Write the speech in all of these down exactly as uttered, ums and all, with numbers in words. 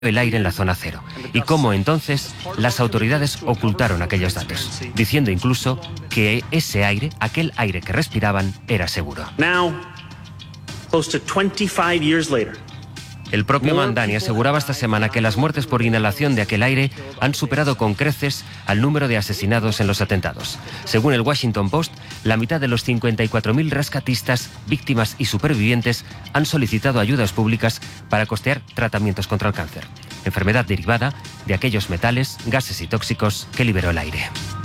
el aire en la zona cero y cómo entonces las autoridades ocultaron aquellos datos, diciendo incluso que ese aire, aquel aire que respiraban, era seguro. Now, close to twenty-five years later, el propio Mamdani aseguraba esta semana que las muertes por inhalación de aquel aire han superado con creces al número de asesinados en los atentados. Según el Washington Post, la mitad de los cincuenta y cuatro mil rescatistas, víctimas y supervivientes han solicitado ayudas públicas para costear tratamientos contra el cáncer, enfermedad derivada de aquellos metales, gases y tóxicos que liberó el aire.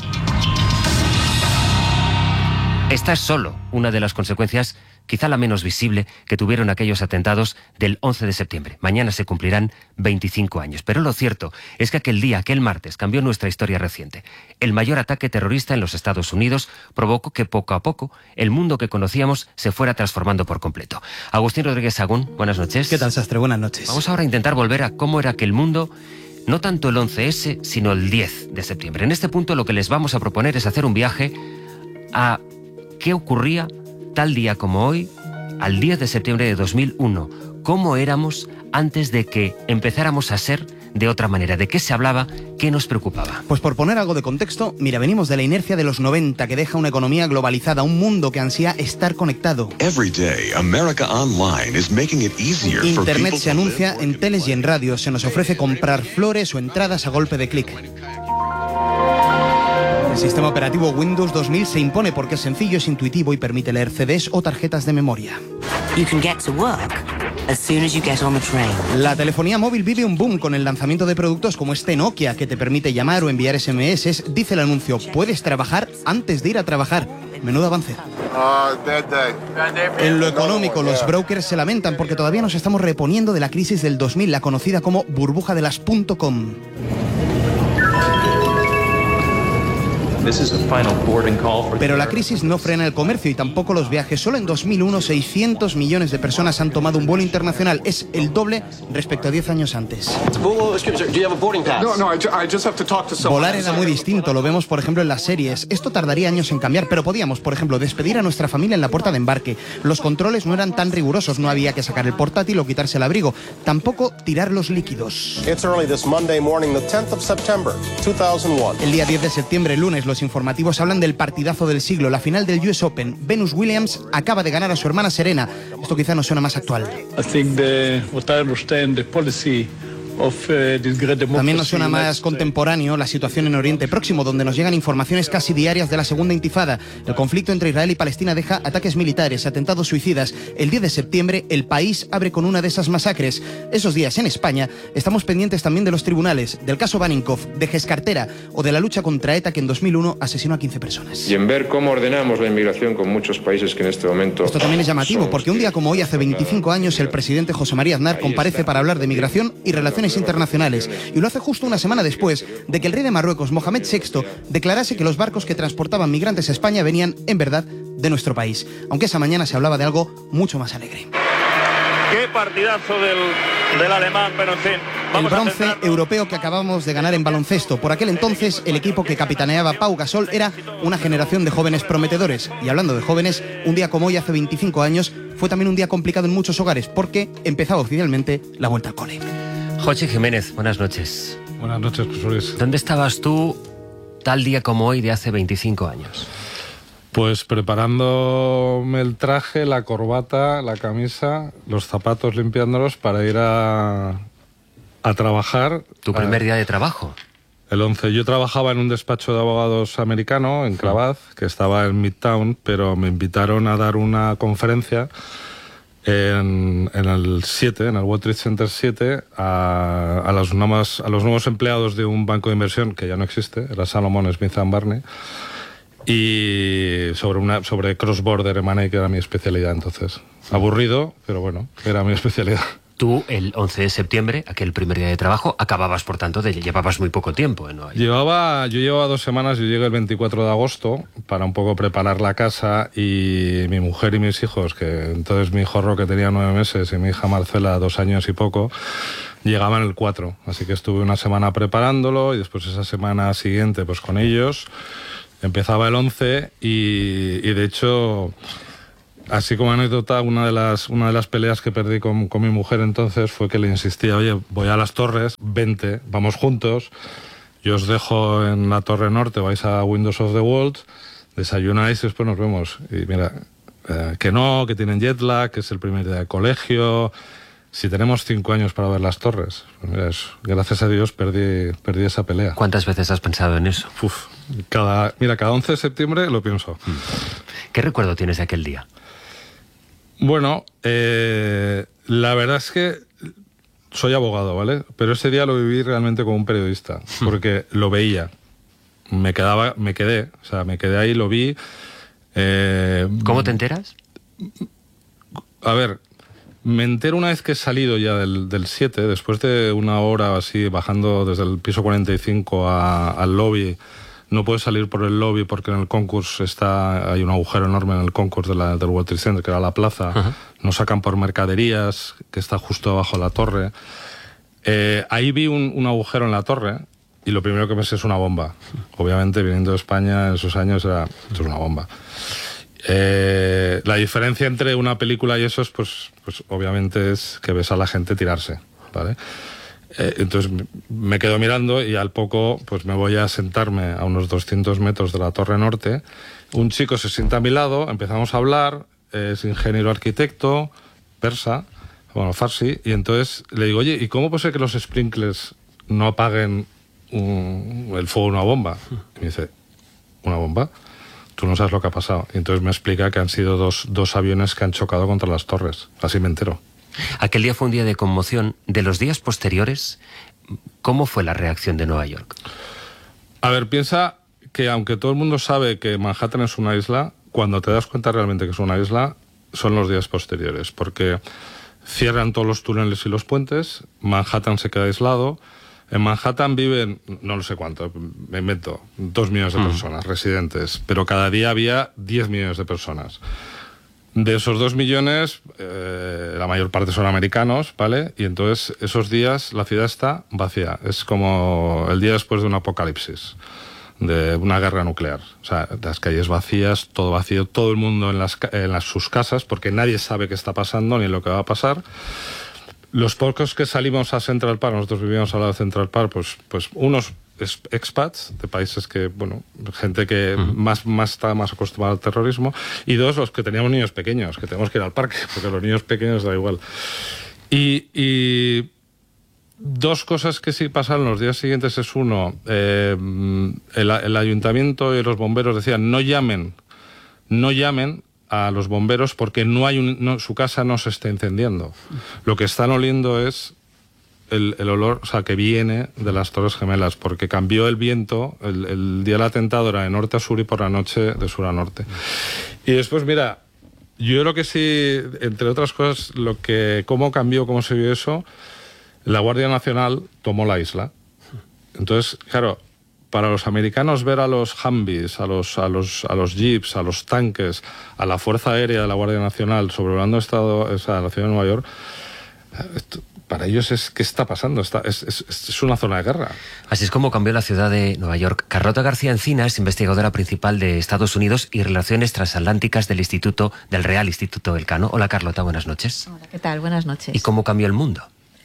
Esta es solo una de las consecuencias, quizá la menos visible, que tuvieron aquellos atentados del once de septiembre. Mañana se cumplirán veinticinco años. Pero lo cierto es que aquel día, aquel martes, cambió nuestra historia reciente. El mayor ataque terrorista en los Estados Unidos provocó que poco a poco el mundo que conocíamos se fuera transformando por completo. Agustín Rodríguez Sagún, buenas noches. ¿Qué tal, Sastre? Buenas noches. Vamos ahora a intentar volver a cómo era aquel mundo, no tanto el once ese, sino el diez de septiembre. En este punto lo que les vamos a proponer es hacer un viaje a qué ocurría tal día como hoy, al diez de septiembre de dos mil uno. ¿Cómo éramos antes de que empezáramos a ser de otra manera? ¿De qué se hablaba? ¿Qué nos preocupaba? Pues por poner algo de contexto, mira, venimos de la inercia de los noventa, que deja una economía globalizada, un mundo que ansía estar conectado. Internet se anuncia en teles y en radio, se nos ofrece comprar flores o entradas a golpe de clic. El sistema operativo Windows dos mil se impone porque es sencillo, es intuitivo y permite leer C Ds o tarjetas de memoria. La telefonía móvil vive un boom con el lanzamiento de productos como este Nokia, que te permite llamar o enviar S M S. Dice el anuncio, puedes trabajar antes de ir a trabajar. Menudo avance. En lo económico, los brokers se lamentan porque todavía nos estamos reponiendo de la crisis del dos mil, la conocida como burbuja de las .com. Pero la crisis no frena el comercio y tampoco los viajes. Solo en dos mil uno, seiscientos millones de personas han tomado un vuelo internacional. Es el doble respecto a diez años antes. Volar era muy distinto, lo vemos por ejemplo en las series. Esto tardaría años en cambiar, pero podíamos, por ejemplo, despedir a nuestra familia en la puerta de embarque. Los controles no eran tan rigurosos, no había que sacar el portátil o quitarse el abrigo. Tampoco tirar los líquidos. El día diez de septiembre, el lunes, los informativos hablan del partidazo del siglo, la final del U S Open. Venus Williams acaba de ganar a su hermana Serena. Esto quizá nos suena más actual. También nos suena más contemporáneo la situación en Oriente Próximo, donde nos llegan informaciones casi diarias de la segunda intifada. El conflicto entre Israel y Palestina deja ataques militares, atentados suicidas. El diez de septiembre el país abre con una de esas masacres. Esos días en España estamos pendientes también de los tribunales, del caso Baninkoff, de Gescartera o de la lucha contra ETA, que en dos mil uno asesinó a quince personas. Y en ver cómo ordenamos la inmigración con muchos países que en este momento... Esto también es llamativo, porque un día como hoy, hace veinticinco años, el presidente José María Aznar comparece para hablar de migración y relaciones internacionales, y lo hace justo una semana después de que el rey de Marruecos, Mohamed sexto, declarase que los barcos que transportaban migrantes a España venían, en verdad, de nuestro país, aunque esa mañana se hablaba de algo mucho más alegre. Qué partidazo del, del alemán, pero en fin. El bronce europeo que acabamos de ganar en baloncesto. Por aquel entonces, el equipo que capitaneaba Pau Gasol era una generación de jóvenes prometedores. Y hablando de jóvenes, un día como hoy, hace veinticinco años, fue también un día complicado en muchos hogares, porque empezaba oficialmente la vuelta al cole. Jochi Jiménez, buenas noches. Buenas noches, profesores. ¿Dónde estabas tú tal día como hoy de hace veinticinco años? Pues preparándome el traje, la corbata, la camisa, los zapatos limpiándolos para ir a, a trabajar. ¿Tu primer a, día de trabajo? El once. Yo trabajaba en un despacho de abogados americano, en Crabaz, que estaba en Midtown, pero me invitaron a dar una conferencia En, en el siete, en el World Trade Center siete, a, a, las nuevas, a los nuevos empleados de un banco de inversión que ya no existe, era Salomon Smith and Barney, y sobre, una, sobre cross-border M and A, que era mi especialidad entonces. Aburrido, pero bueno, era mi especialidad. Tú, el once de septiembre, aquel primer día de trabajo, acababas, por tanto, de llevabas muy poco tiempo en Nueva York. Llevaba, yo llevaba dos semanas, yo llegué el veinticuatro de agosto para un poco preparar la casa, y mi mujer y mis hijos, que entonces mi hijo Roque tenía nueve meses y mi hija Marcela dos años y poco, llegaban el cuatro. Así que estuve una semana preparándolo y después esa semana siguiente pues con ellos. Empezaba el once y, y de hecho... así como anécdota, una de las, una de las peleas que perdí con, con mi mujer entonces fue que le insistía, oye, voy a las torres, vente, vamos juntos, yo os dejo en la Torre Norte, vais a Windows of the World, desayunáis y después nos vemos. Y mira, eh, que no, que tienen jet lag, que es el primer día de colegio. Si tenemos cinco años para ver las torres, pues mira, es, gracias a Dios perdí, perdí esa pelea. ¿Cuántas veces has pensado en eso? Uf, cada, mira, cada once de septiembre lo pienso. ¿Qué recuerdo tienes de aquel día? Bueno, eh, la verdad es que soy abogado, ¿vale? Pero ese día lo viví realmente como un periodista, porque lo veía. Me quedaba, me quedé, o sea, me quedé ahí, lo vi. Eh, ¿Cómo te enteras? A ver, me entero una vez que he salido ya del, del siete, después de una hora así, bajando desde el piso cuarenta y cinco a, al lobby. No puedes salir por el lobby porque en el concurso está, hay un agujero enorme en el concurso de la, del World Trade Center, que era la plaza. Uh-huh. Nos sacan por mercaderías, que está justo abajo de la torre. Eh, ahí vi un, un agujero en la torre y lo primero que pensé es una bomba. Obviamente, viniendo de España en esos años, era, esto es una bomba. Eh, la diferencia entre una película y eso es, pues, pues obviamente es que ves a la gente tirarse, ¿vale? Eh, entonces me quedo mirando y al poco pues me voy a sentarme a unos doscientos metros de la Torre Norte. Un chico se sienta a mi lado, empezamos a hablar, es ingeniero arquitecto, persa, bueno, farsi, y entonces le digo, oye, ¿y cómo puede ser que los sprinklers no apaguen un, el fuego de una bomba? Y me dice, ¿una bomba? Tú no sabes lo que ha pasado. Y entonces me explica que han sido dos, dos aviones que han chocado contra las torres. Así me entero. Aquel día fue un día de conmoción. De los días posteriores, ¿cómo fue la reacción de Nueva York? A ver, piensa que aunque todo el mundo sabe que Manhattan es una isla, cuando te das cuenta realmente que es una isla, son los días posteriores, porque cierran todos los túneles y los puentes, Manhattan se queda aislado. En Manhattan viven, no lo sé cuánto, me invento, dos millones de personas, mm. residentes, pero cada día había diez millones de personas. De esos dos millones, eh, la mayor parte son americanos, ¿vale? Y entonces esos días la ciudad está vacía. Es como el día después de un apocalipsis, de una guerra nuclear. O sea, las calles vacías, todo vacío, todo el mundo en, las, en las, sus casas, porque nadie sabe qué está pasando ni lo que va a pasar. Los pocos que salimos a Central Park, nosotros vivíamos al lado de Central Park, pues, pues unos expats de países que, bueno, gente que uh-huh. más, más está más acostumbrada al terrorismo, y dos, los que teníamos niños pequeños, que tenemos que ir al parque, porque los niños pequeños da igual. Y, y dos cosas que sí pasaron los días siguientes es uno, eh, el, el ayuntamiento y los bomberos decían, no llamen, no llamen a los bomberos porque no hay un, no, su casa no se está incendiando. Lo que están oliendo es El, el olor, o sea, que viene de las Torres Gemelas, porque cambió el viento, el, el día del atentado era de norte a sur y por la noche de sur a norte. Y después, mira, yo creo que sí, entre otras cosas, lo que, cómo cambió, cómo se vio eso, la Guardia Nacional tomó la isla. Entonces, claro, para los americanos ver a los Humvees, a los, a los, a los jeeps, a los tanques, a la Fuerza Aérea de la Guardia Nacional sobrevolando estado, o sea, la ciudad de Nueva York, esto, para ellos es ¿qué está pasando? Está, es, es, es una zona de guerra. Así es como cambió la ciudad de Nueva York. Carlota García Encina es investigadora principal de Estados Unidos y Relaciones Transatlánticas del Instituto del Real Instituto Elcano. Hola Carlota, buenas noches. Hola, ¿qué tal? Buenas noches. ¿Y cómo cambió el mundo?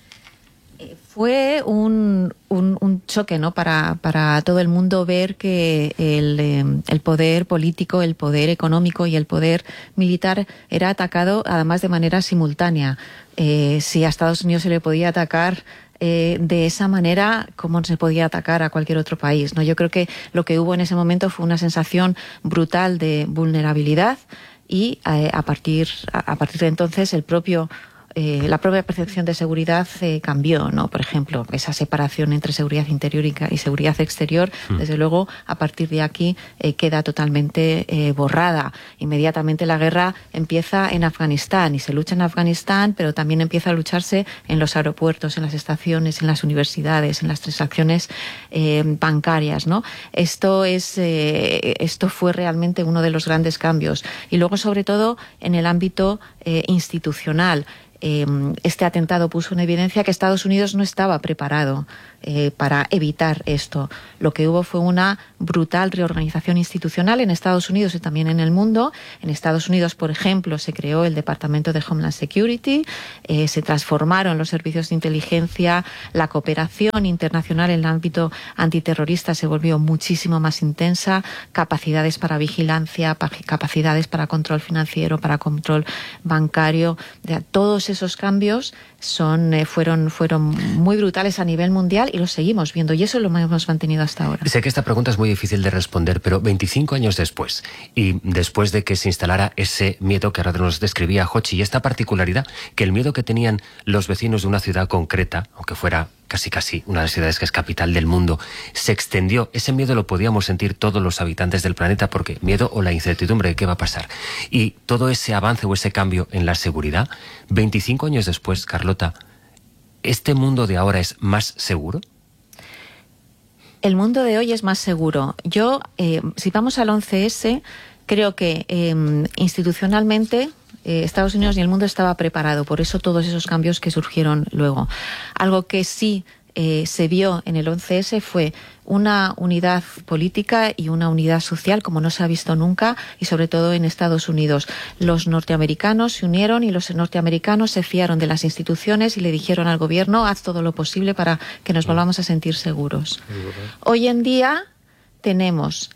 Fue un, un, un choque, ¿no? Para, para todo el mundo ver que el, eh, el poder político, el poder económico y el poder militar era atacado además de manera simultánea. Eh, si a Estados Unidos se le podía atacar eh, de esa manera, ¿cómo se podía atacar a cualquier otro país? ¿No? Yo creo que lo que hubo en ese momento fue una sensación brutal de vulnerabilidad y eh, a, partir, a, a partir de entonces el propio Eh, la propia percepción de seguridad eh, cambió, ¿no? Por ejemplo, esa separación entre seguridad interior y, y seguridad exterior, mm. desde luego, a partir de aquí eh, queda totalmente eh, borrada. Inmediatamente la guerra empieza en Afganistán y se lucha en Afganistán, pero también empieza a lucharse en los aeropuertos, en las estaciones, en las universidades, en las transacciones eh, bancarias, ¿no? Esto es, eh, esto fue realmente uno de los grandes cambios. Y luego, sobre todo, en el ámbito eh, institucional. Este atentado puso en evidencia que Estados Unidos no estaba preparado eh, para evitar esto. Lo que hubo fue una brutal reorganización institucional en Estados Unidos y también en el mundo. En Estados Unidos, por ejemplo, se creó el Departamento de Homeland Security, eh, se transformaron los servicios de inteligencia, la cooperación internacional en el ámbito antiterrorista se volvió muchísimo más intensa, capacidades para vigilancia, capacidades para control financiero, para control bancario. Todos esos cambios son, eh, fueron, fueron muy brutales a nivel mundial y los seguimos viendo, y eso lo hemos mantenido hasta ahora. Sé que esta pregunta es muy difícil de responder, pero veinticinco años después, y después de que se instalara ese miedo que ahora nos describía Jochi, y esta particularidad, que el miedo que tenían los vecinos de una ciudad concreta, aunque fuera casi casi una de las ciudades que es capital del mundo, se extendió. Ese miedo lo podíamos sentir todos los habitantes del planeta, porque miedo o la incertidumbre de qué va a pasar. Y todo ese avance o ese cambio en la seguridad, veinticinco años después, Carlota, ¿este mundo de ahora es más seguro? El mundo de hoy es más seguro. Yo, eh, si vamos al once ese, creo que eh, institucionalmente eh, Estados Unidos y el mundo estaba preparado, por eso todos esos cambios que surgieron luego. Algo que sí eh, se vio en el once ese fue una unidad política y una unidad social como no se ha visto nunca, y sobre todo en Estados Unidos. Los norteamericanos se unieron y los norteamericanos se fiaron de las instituciones y le dijeron al gobierno: haz todo lo posible para que nos volvamos a sentir seguros. Hoy en día tenemos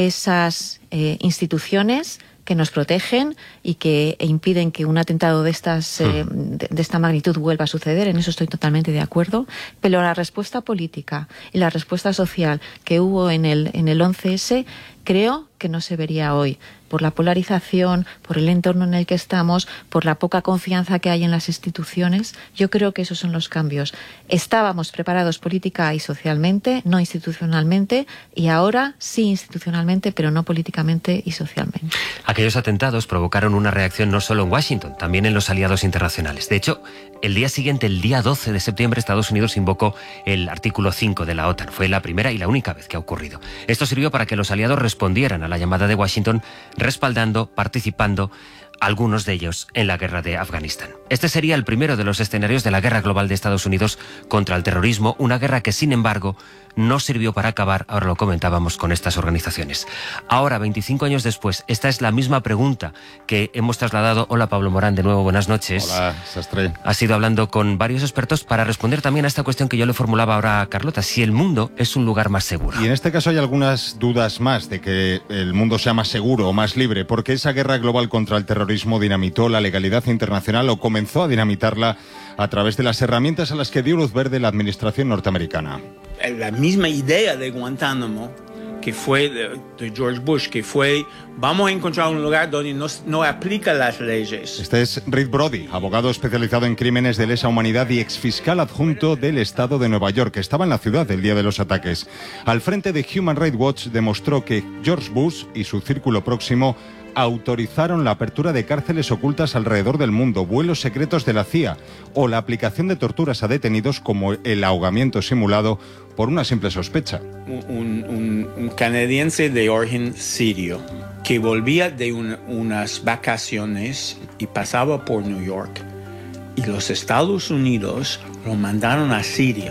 esas eh, instituciones que nos protegen y que impiden que un atentado de estas eh, de, de esta magnitud vuelva a suceder. En eso estoy totalmente de acuerdo. Pero la respuesta política y la respuesta social que hubo en el en el once ese, creo que no se vería hoy, por la polarización, por el entorno en el que estamos, por la poca confianza que hay en las instituciones. Yo creo que esos son los cambios. Estábamos preparados política y socialmente, no institucionalmente, y ahora sí institucionalmente, pero no políticamente y socialmente. Aquellos atentados provocaron una reacción no solo en Washington, también en los aliados internacionales. De hecho, el día siguiente, el día doce de septiembre, Estados Unidos invocó el artículo cinco de la OTAN. Fue la primera y la única vez que ha ocurrido. Esto sirvió para que los aliados respondieran a la llamada de Washington, respaldando, participando, algunos de ellos en la guerra de Afganistán. Este sería el primero de los escenarios de la guerra global de Estados Unidos contra el terrorismo, una guerra que, sin embargo, no sirvió para acabar, ahora lo comentábamos, con estas organizaciones. Ahora, veinticinco años después, esta es la misma pregunta que hemos trasladado. Hola, Pablo Morán, de nuevo, buenas noches. Hola, Sastre. Has ido hablando con varios expertos para responder también a esta cuestión que yo le formulaba ahora a Carlota, si el mundo es un lugar más seguro. Y en este caso hay algunas dudas más de que el mundo sea más seguro o más libre, porque esa guerra global contra el terrorismo dinamitó la legalidad internacional, o comenzó a dinamitarla a través de las herramientas a las que dio luz verde la administración norteamericana. La misma idea de Guantánamo, que fue de, de George Bush, que fue: vamos a encontrar un lugar donde no, no aplica las leyes. Este es Rick Brody, abogado especializado en crímenes de lesa humanidad y exfiscal adjunto del estado de Nueva York, que estaba en la ciudad el día de los ataques. Al frente de Human Rights Watch demostró que George Bush y su círculo próximo autorizaron la apertura de cárceles ocultas alrededor del mundo, vuelos secretos de la C I A o la aplicación de torturas a detenidos, como el ahogamiento simulado, por una simple sospecha. Un, un, un canadiense de origen sirio que volvía de un, unas vacaciones y pasaba por New York, y los Estados Unidos lo mandaron a Siria,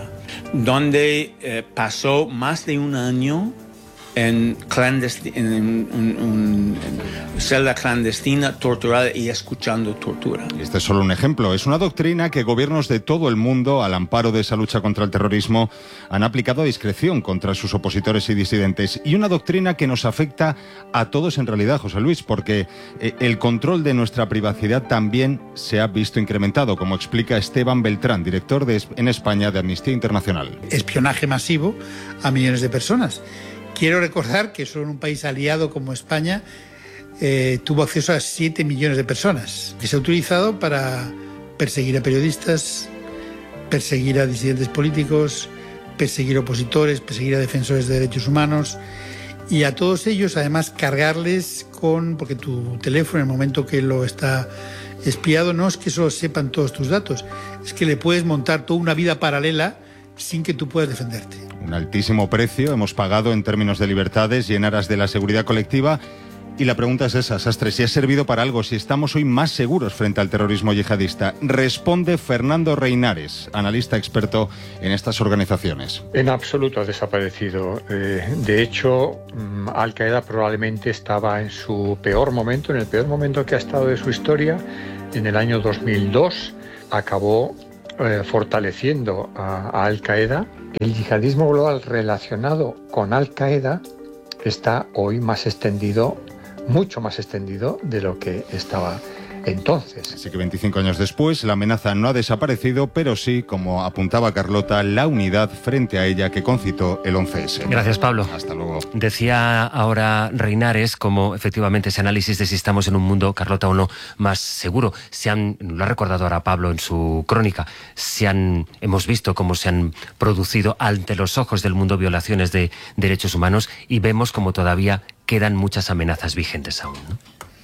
donde eh, pasó más de un año en, clandesti- en, en, en, en celda clandestina, torturada y escuchando tortura. Este es solo un ejemplo. Es una doctrina que gobiernos de todo el mundo, al amparo de esa lucha contra el terrorismo, han aplicado a discreción contra sus opositores y disidentes. Y una doctrina que nos afecta a todos en realidad, José Luis, porque eh, el control de nuestra privacidad también se ha visto incrementado, como explica Esteban Beltrán, director de, en España de Amnistía Internacional. Espionaje masivo a millones de personas. Quiero recordar que solo en un país aliado como España eh, tuvo acceso a siete millones de personas, que se ha utilizado para perseguir a periodistas, perseguir a disidentes políticos, perseguir opositores, perseguir a defensores de derechos humanos, y a todos ellos además cargarles con, porque tu teléfono en el momento que lo está espiado no es que solo sepan todos tus datos, es que le puedes montar toda una vida paralela sin que tú puedas defenderte. Un altísimo precio hemos pagado en términos de libertades y en aras de la seguridad colectiva, Y la pregunta es esa, Sastre, si ha servido para algo, si estamos hoy más seguros frente al terrorismo yihadista. Responde Fernando Reinares, analista experto en estas organizaciones. En absoluto ha desaparecido. Eh, de hecho, Al-Qaeda probablemente estaba en su peor momento, en el peor momento que ha estado de su historia. En el año dos mil dos acabó eh, fortaleciendo a, a Al-Qaeda. El yihadismo global relacionado con Al-Qaeda está hoy más extendido, mucho más extendido de lo que estaba entonces. Así que veinticinco años después, la amenaza no ha desaparecido, pero sí, como apuntaba Carlota, la unidad frente a ella que concitó el once ese. Gracias, Pablo. Hasta luego. Decía ahora Reinares como efectivamente ese análisis de si estamos en un mundo, Carlota, o no, más seguro. Se han, lo ha recordado ahora Pablo en su crónica, se han, hemos visto cómo se han producido ante los ojos del mundo violaciones de derechos humanos y vemos como todavía quedan muchas amenazas vigentes aún, ¿no?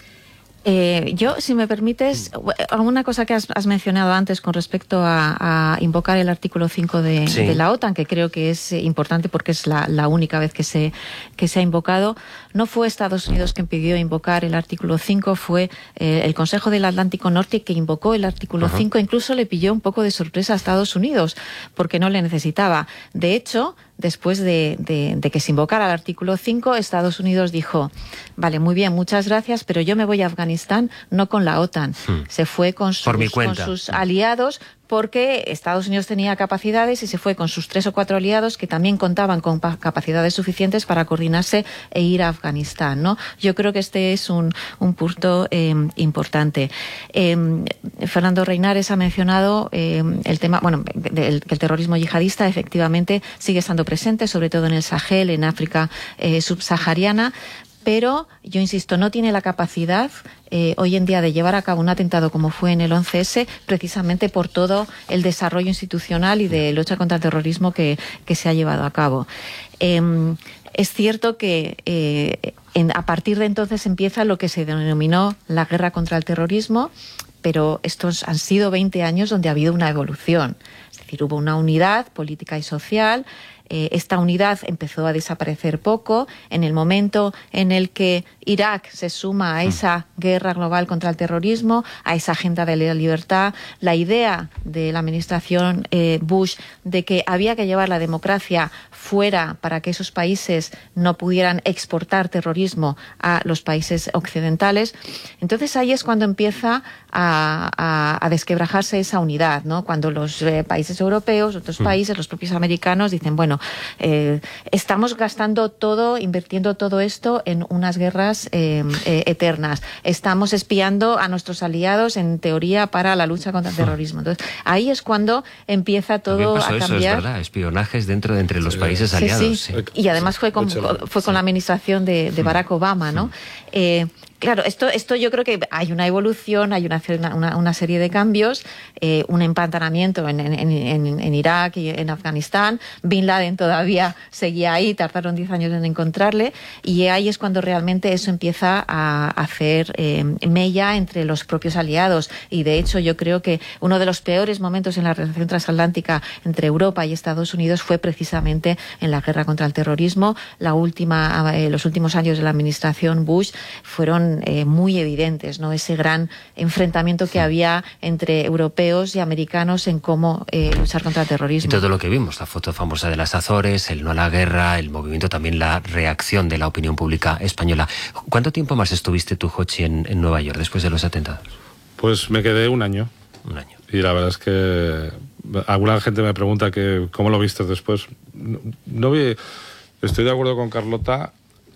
Eh, yo, si me permites, alguna cosa que has, has mencionado antes con respecto a, a invocar el artículo cinco de, sí. de la OTAN, que creo que es importante porque es la, la única vez que se, que se ha invocado. No fue Estados Unidos quien pidió invocar el artículo cinco, fue eh, el Consejo del Atlántico Norte que invocó el artículo uh-huh. cinco. Incluso le pilló un poco de sorpresa a Estados Unidos porque no le necesitaba. De hecho, después de, de, de que se invocara el artículo cinco, Estados Unidos dijo, vale, muy bien, muchas gracias, pero yo me voy a Afganistán, no con la OTAN. Hmm. Se fue con sus, con sus aliados, porque Estados Unidos tenía capacidades y se fue con sus tres o cuatro aliados que también contaban con capacidades suficientes para coordinarse e ir a Afganistán, ¿no? Yo creo que este es un, un punto eh, importante. Eh, Fernando Reinares ha mencionado eh, el tema, bueno, del, que el terrorismo yihadista efectivamente sigue estando presente, sobre todo en el Sahel, en África eh, subsahariana, pero yo insisto, no tiene la capacidad eh, hoy en día de llevar a cabo un atentado como fue en el once ese, precisamente por todo el desarrollo institucional y de lucha contra el terrorismo que, que se ha llevado a cabo. Eh, es cierto que eh, en, a partir de entonces empieza lo que se denominó la guerra contra el terrorismo, pero estos han sido veinte años donde ha habido una evolución. Es decir, hubo una unidad política y social. Eh, esta unidad empezó a desaparecer poco en el momento en el que Irak se suma a esa guerra global contra el terrorismo, a esa agenda de la libertad. La idea de la administración eh, Bush de que había que llevar la democracia fuera para que esos países no pudieran exportar terrorismo a los países occidentales. Entonces ahí es cuando empieza a, a, a desquebrajarse esa unidad, ¿no? Cuando los eh, países europeos, otros países, los propios americanos dicen, bueno, Eh, estamos gastando todo, invirtiendo todo esto en unas guerras eh, eh, eternas. Estamos espiando a nuestros aliados, en teoría, para la lucha contra el terrorismo. Entonces, ahí es cuando empieza todo pasó a cambiar. Eso, es verdad, espionajes dentro de entre los sí, países sí, aliados. Sí. Sí. Y además fue con, fue con la administración de, de Barack Obama, ¿no? Eh, Claro, esto, esto yo creo que hay una evolución, hay una, una, una serie de cambios, eh, un empantanamiento en, en, en, en Irak y en Afganistán. Bin Laden todavía seguía ahí, tardaron diez años en encontrarle, y ahí es cuando realmente eso empieza a hacer eh, mella entre los propios aliados. Y de hecho yo creo que uno de los peores momentos en la relación transatlántica entre Europa y Estados Unidos fue precisamente en la guerra contra el terrorismo. La última, eh, los últimos años de la administración Bush fueron Eh, muy evidentes, ¿no? Ese gran enfrentamiento que había entre europeos y americanos en cómo eh, luchar contra el terrorismo. Y todo lo que vimos, la foto famosa de las Azores, el no a la guerra, el movimiento, también la reacción de la opinión pública española. ¿Cuánto tiempo más estuviste tú, Jochi, en, en Nueva York después de los atentados? Pues me quedé un año. Un año. Y la verdad es que alguna gente me pregunta que cómo lo viste después. No, no vi, estoy de acuerdo con Carlota.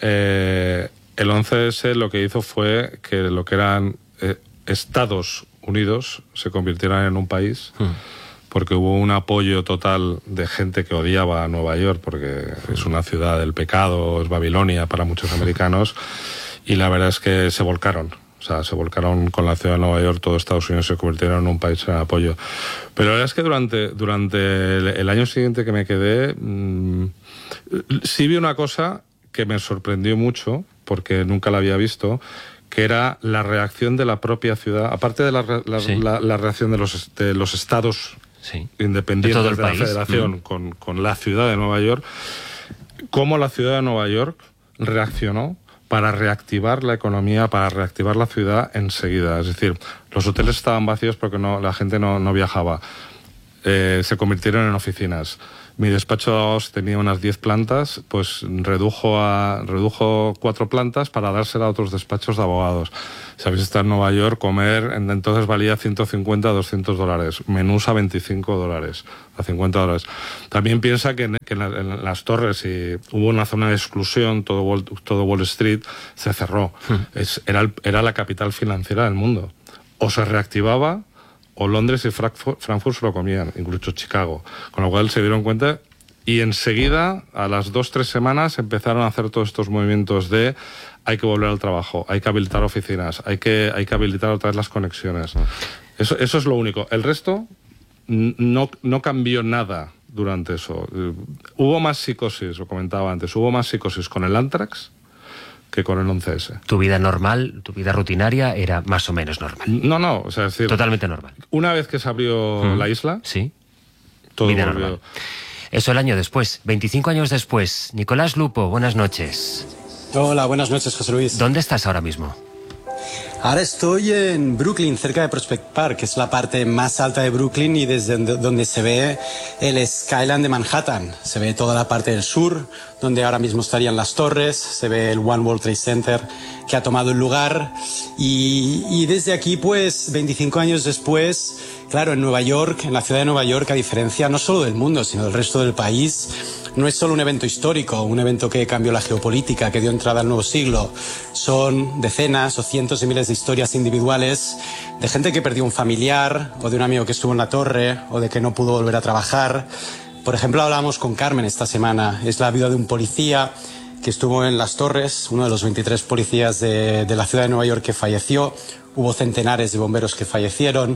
Eh, El once ese lo que hizo fue que lo que eran eh, Estados Unidos se convirtieran en un país, mm. porque hubo un apoyo total de gente que odiaba a Nueva York, porque mm. es una ciudad del pecado, es Babilonia para muchos americanos, y la verdad es que se volcaron. O sea, se volcaron con la ciudad de Nueva York, todo Estados Unidos se convirtieron en un país en apoyo. Pero la verdad es que durante, durante el, el año siguiente que me quedé, mmm, sí vi una cosa que me sorprendió mucho, porque nunca la había visto, que era la reacción de la propia ciudad, aparte de la, la, sí. la, la reacción de los, de los estados sí. independientes de, todo el de país. La federación mm. con, con la ciudad de Nueva York, cómo la ciudad de Nueva York reaccionó para reactivar la economía, para reactivar la ciudad enseguida. Es decir, los hoteles estaban vacíos porque no, la gente no, no viajaba. Eh, se convirtieron en oficinas. Mi despacho de abogados tenía unas diez plantas, pues redujo a redujo cuatro plantas para dársela a otros despachos de abogados. Si habéis estado en Nueva York, comer entonces valía ciento cincuenta a doscientos dólares, menús a veinticinco dólares, a cincuenta dólares. También piensa que en, que en, la, en las torres y hubo una zona de exclusión, todo Wall, todo Wall Street se cerró. Hmm. Es, era, el, era la capital financiera del mundo. O se reactivaba, o Londres y Frankfurt, Frankfurt se lo comían, incluso Chicago. Con lo cual se dieron cuenta y enseguida, a las dos, tres semanas, empezaron a hacer todos estos movimientos de hay que volver al trabajo, hay que habilitar oficinas, hay que, hay que habilitar otra vez las conexiones. Eso, eso es lo único. El resto no, no cambió nada durante eso. Hubo más psicosis, lo comentaba antes, hubo más psicosis con el Antrax que con el once ese. ¿Tu vida normal, tu vida rutinaria era más o menos normal? No, no, o sea, es decir... Totalmente normal. Una vez que se abrió mm. la isla... Sí. Todo vida volvió. Normal. Eso el año después, veinticinco años después. Nicolás Lupo, buenas noches. Hola, buenas noches, José Luis. ¿Dónde estás ahora mismo? Ahora estoy en Brooklyn, cerca de Prospect Park, que es la parte más alta de Brooklyn y desde donde se ve el skyline de Manhattan. Se ve toda la parte del sur, donde ahora mismo estarían las torres, se ve el One World Trade Center que ha tomado el lugar y, y desde aquí, pues, veinticinco años después, claro, en Nueva York, en la ciudad de Nueva York, a diferencia no solo del mundo, sino del resto del país, no es solo un evento histórico, un evento que cambió la geopolítica, que dio entrada al nuevo siglo. Son decenas o cientos de miles de historias individuales de gente que perdió un familiar, o de un amigo que estuvo en la torre, o de que no pudo volver a trabajar. Por ejemplo, hablábamos con Carmen esta semana. Es la vida de un policía que estuvo en las torres, uno de los veintitrés policías de, de la ciudad de Nueva York que falleció. Hubo centenares de bomberos que fallecieron.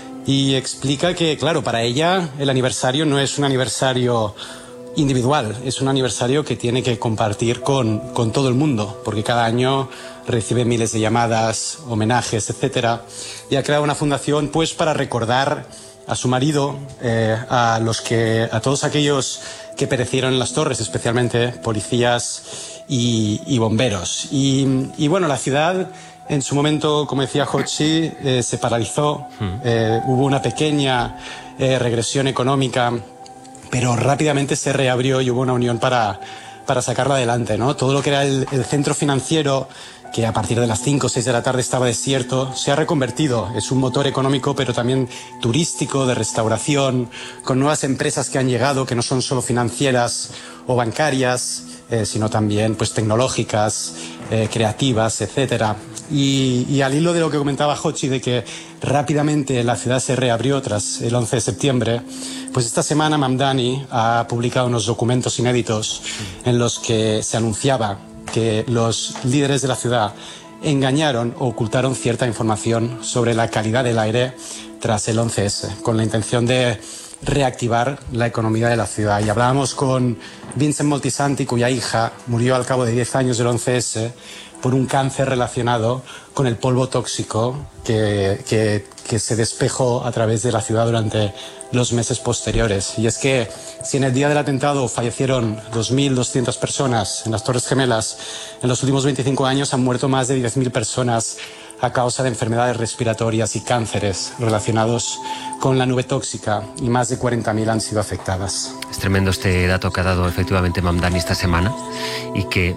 Y explica que, claro, para ella el aniversario no es un aniversario individual, es un aniversario que tiene que compartir con, con todo el mundo, porque cada año recibe miles de llamadas, homenajes, etcétera, y ha creado una fundación pues para recordar a su marido, eh, a los que, a todos aquellos que perecieron en las torres, especialmente policías y, y bomberos. Y, y bueno, la ciudad en su momento, como decía Jochi, eh, se paralizó, eh, hubo una pequeña eh, regresión económica, pero rápidamente se reabrió y hubo una unión para, para sacarla adelante, ¿no? Todo lo que era el, el centro financiero, que a partir de las cinco o seis de la tarde estaba desierto, se ha reconvertido. Es un motor económico, pero también turístico, de restauración, con nuevas empresas que han llegado, que no son solo financieras o bancarias, eh, sino también pues, tecnológicas, eh, creativas, etcétera. Y, y al hilo de lo que comentaba Jochi, de que rápidamente la ciudad se reabrió tras el once de septiembre, pues esta semana Mamdani ha publicado unos documentos inéditos en los que se anunciaba que los líderes de la ciudad engañaron o ocultaron cierta información sobre la calidad del aire tras el once ese, con la intención de reactivar la economía de la ciudad. Y hablábamos con Vincent Moltisanti, cuya hija murió al cabo de diez años del once ese por un cáncer relacionado con el polvo tóxico que, que, que se despejó a través de la ciudad durante los meses posteriores. Y es que si en el día del atentado fallecieron dos mil doscientas personas en las Torres Gemelas, en los últimos veinticinco años han muerto más de diez mil personas a causa de enfermedades respiratorias y cánceres relacionados con la nube tóxica, y más de cuarenta mil han sido afectadas. Es tremendo este dato que ha dado efectivamente Mamdani esta semana y que,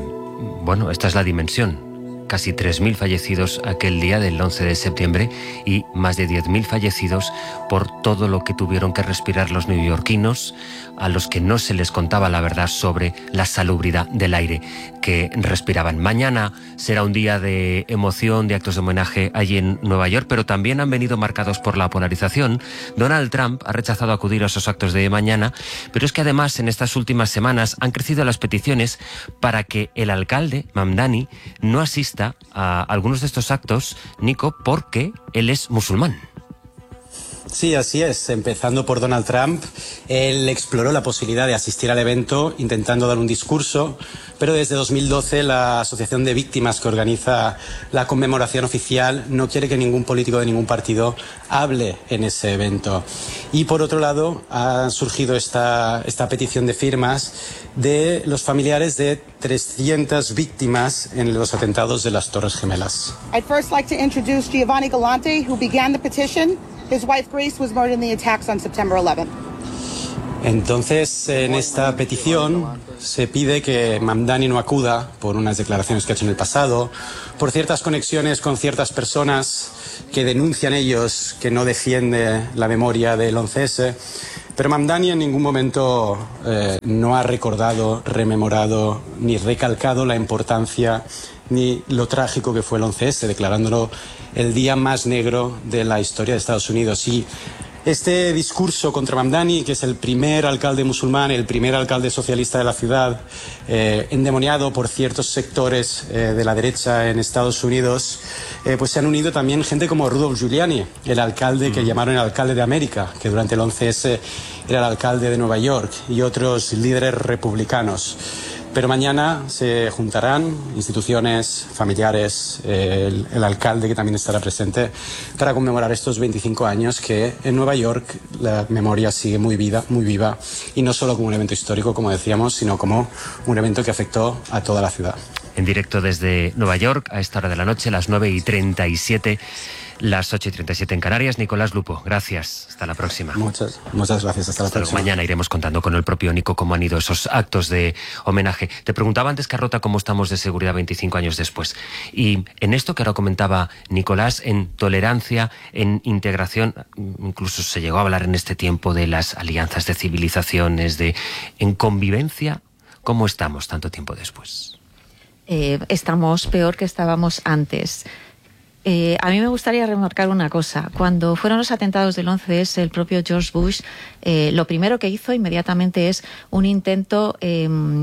bueno, esta es la dimensión. Casi tres mil fallecidos aquel día del once de septiembre y más de diez mil fallecidos por todo lo que tuvieron que respirar los neoyorquinos, a los que no se les contaba la verdad sobre la salubridad del aire que respiraban. Mañana será un día de emoción, de actos de homenaje allí en Nueva York, pero también han venido marcados por la polarización. Donald Trump ha rechazado acudir a esos actos de mañana, pero es que además en estas últimas semanas han crecido las peticiones para que el alcalde, Mamdani, no asista a algunos de estos actos, Nico, porque él es musulmán. Sí, así es. Empezando por Donald Trump, él exploró la posibilidad de asistir al evento intentando dar un discurso, pero desde dos mil doce la Asociación de Víctimas que organiza la conmemoración oficial no quiere que ningún político de ningún partido hable en ese evento. Y por otro lado ha surgido esta, esta petición de firmas de los familiares de trescientas víctimas en los atentados de las Torres Gemelas. I'd first like to introduce Giovanni Galante, who began the petition. His wife Grace was murdered in the attacks on September eleventh. Entonces, en esta petición se pide que Mamdani no acuda por unas declaraciones que ha hecho en el pasado, por ciertas conexiones con ciertas personas que denuncian ellos que no defiende la memoria del once ese, pero Mamdani en ningún momento eh, no ha recordado, rememorado ni recalcado la importancia ni lo trágico que fue el once ese, declarándolo el día más negro de la historia de Estados Unidos. Y este discurso contra Mamdani, que es el primer alcalde musulmán, el primer alcalde socialista de la ciudad, eh, endemoniado por ciertos sectores eh, de la derecha en Estados Unidos, eh, pues se han unido también gente como Rudolph Giuliani, el alcalde que llamaron el alcalde de América, que durante el once ese era el alcalde de Nueva York, y otros líderes republicanos. Pero mañana se juntarán instituciones, familiares, eh, el, el alcalde que también estará presente para conmemorar estos veinticinco años que en Nueva York la memoria sigue muy viva, muy viva, y no solo como un evento histórico, como decíamos, sino como un evento que afectó a toda la ciudad. En directo desde Nueva York, a esta hora de la noche, las nueve y treinta y siete, las ocho y treinta y siete en Canarias. Nicolás Lupo, gracias. Hasta la próxima. Muchas, muchas gracias. Hasta la Hasta próxima. Mañana iremos contando con el propio Nico cómo han ido esos actos de homenaje. Te preguntaba antes, Carlota, cómo estamos de seguridad veinticinco años después. Y en esto que ahora comentaba Nicolás, en tolerancia, en integración, incluso se llegó a hablar en este tiempo de las alianzas de civilizaciones, de en convivencia, ¿cómo estamos tanto tiempo después? Eh, estamos peor que estábamos antes. Eh, a mí me gustaría remarcar una cosa. Cuando fueron los atentados del once ese, el propio George Bush, eh, lo primero que hizo inmediatamente es un intento eh,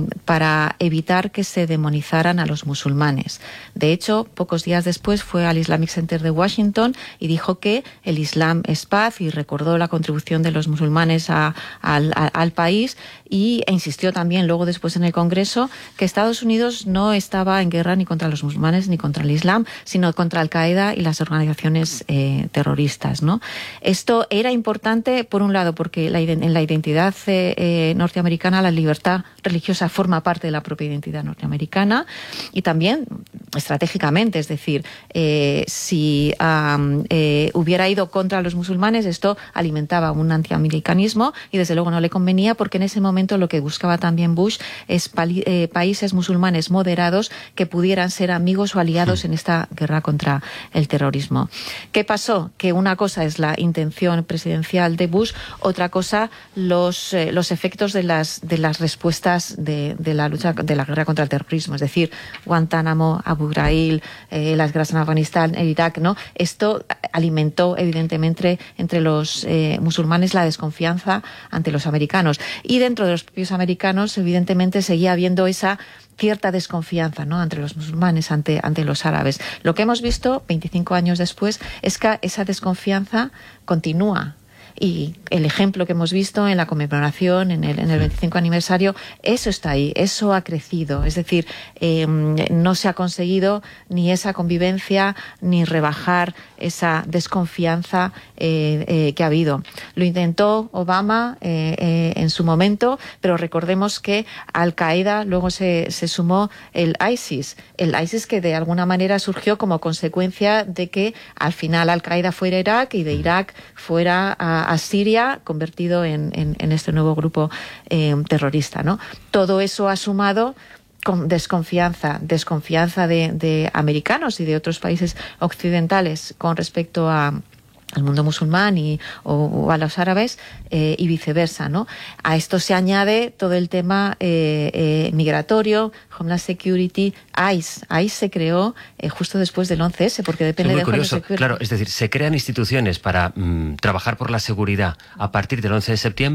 para evitar que se demonizaran a los musulmanes. De hecho, pocos días después fue al Islamic Center de Washington y dijo que el Islam es paz, y recordó la contribución de los musulmanes a, al, a, al país, y, e insistió también luego después en el Congreso que Estados Unidos no estaba en guerra ni contra los musulmanes ni contra el Islam, sino contra Al-Qaeda y las organizaciones eh, terroristas, ¿no? Esto era importante, por un lado, porque la, en la identidad eh, eh, norteamericana la libertad religiosa forma parte de la propia identidad norteamericana, y también estratégicamente, es decir, eh, si um, eh, hubiera ido contra los musulmanes, esto alimentaba un antiamericanismo y desde luego no le convenía, porque en ese momento lo que buscaba también Bush es pali, eh, países musulmanes moderados que pudieran ser amigos o aliados en esta guerra contra el terrorismo. ¿Qué pasó? Que una cosa es la intención presidencial de Bush, otra cosa los, eh, los efectos de las, de las respuestas de, de la lucha, de la guerra contra el terrorismo, es decir, Guantánamo, Abu Ghraib, eh, las guerras en Afganistán, en Irak, ¿no? Esto alimentó evidentemente entre los eh, musulmanes la desconfianza ante los americanos, y dentro de los propios americanos evidentemente seguía habiendo esa cierta desconfianza, ¿no?, entre los musulmanes, ante, ante los árabes. Lo que hemos visto veinticinco años después es que esa desconfianza continúa. Y el ejemplo que hemos visto en la conmemoración, en el, en el veinticinco aniversario, eso está ahí, eso ha crecido. Es decir, eh, no se ha conseguido ni esa convivencia, ni rebajar esa desconfianza eh, eh, que ha habido. Lo intentó Obama eh, eh, en su momento, pero recordemos que Al-Qaeda luego se, se sumó el ISIS. El ISIS que de alguna manera surgió como consecuencia de que al final Al-Qaeda fuera a Irak y de Irak fuera a a Siria, convertido en, en, en este nuevo grupo eh, terrorista, ¿no? Todo eso ha sumado con desconfianza, desconfianza de, de americanos y de otros países occidentales con respecto a al mundo musulmán y, o, o a los árabes, eh, y viceversa, ¿no? A esto se añade todo el tema eh, eh, migratorio, Homeland Security, ICE. ICE se creó eh, justo después del once ese, porque depende es muy de curioso. Homeland Security. Claro, es decir, se crean instituciones para mmm, trabajar por la seguridad a partir del once de septiembre,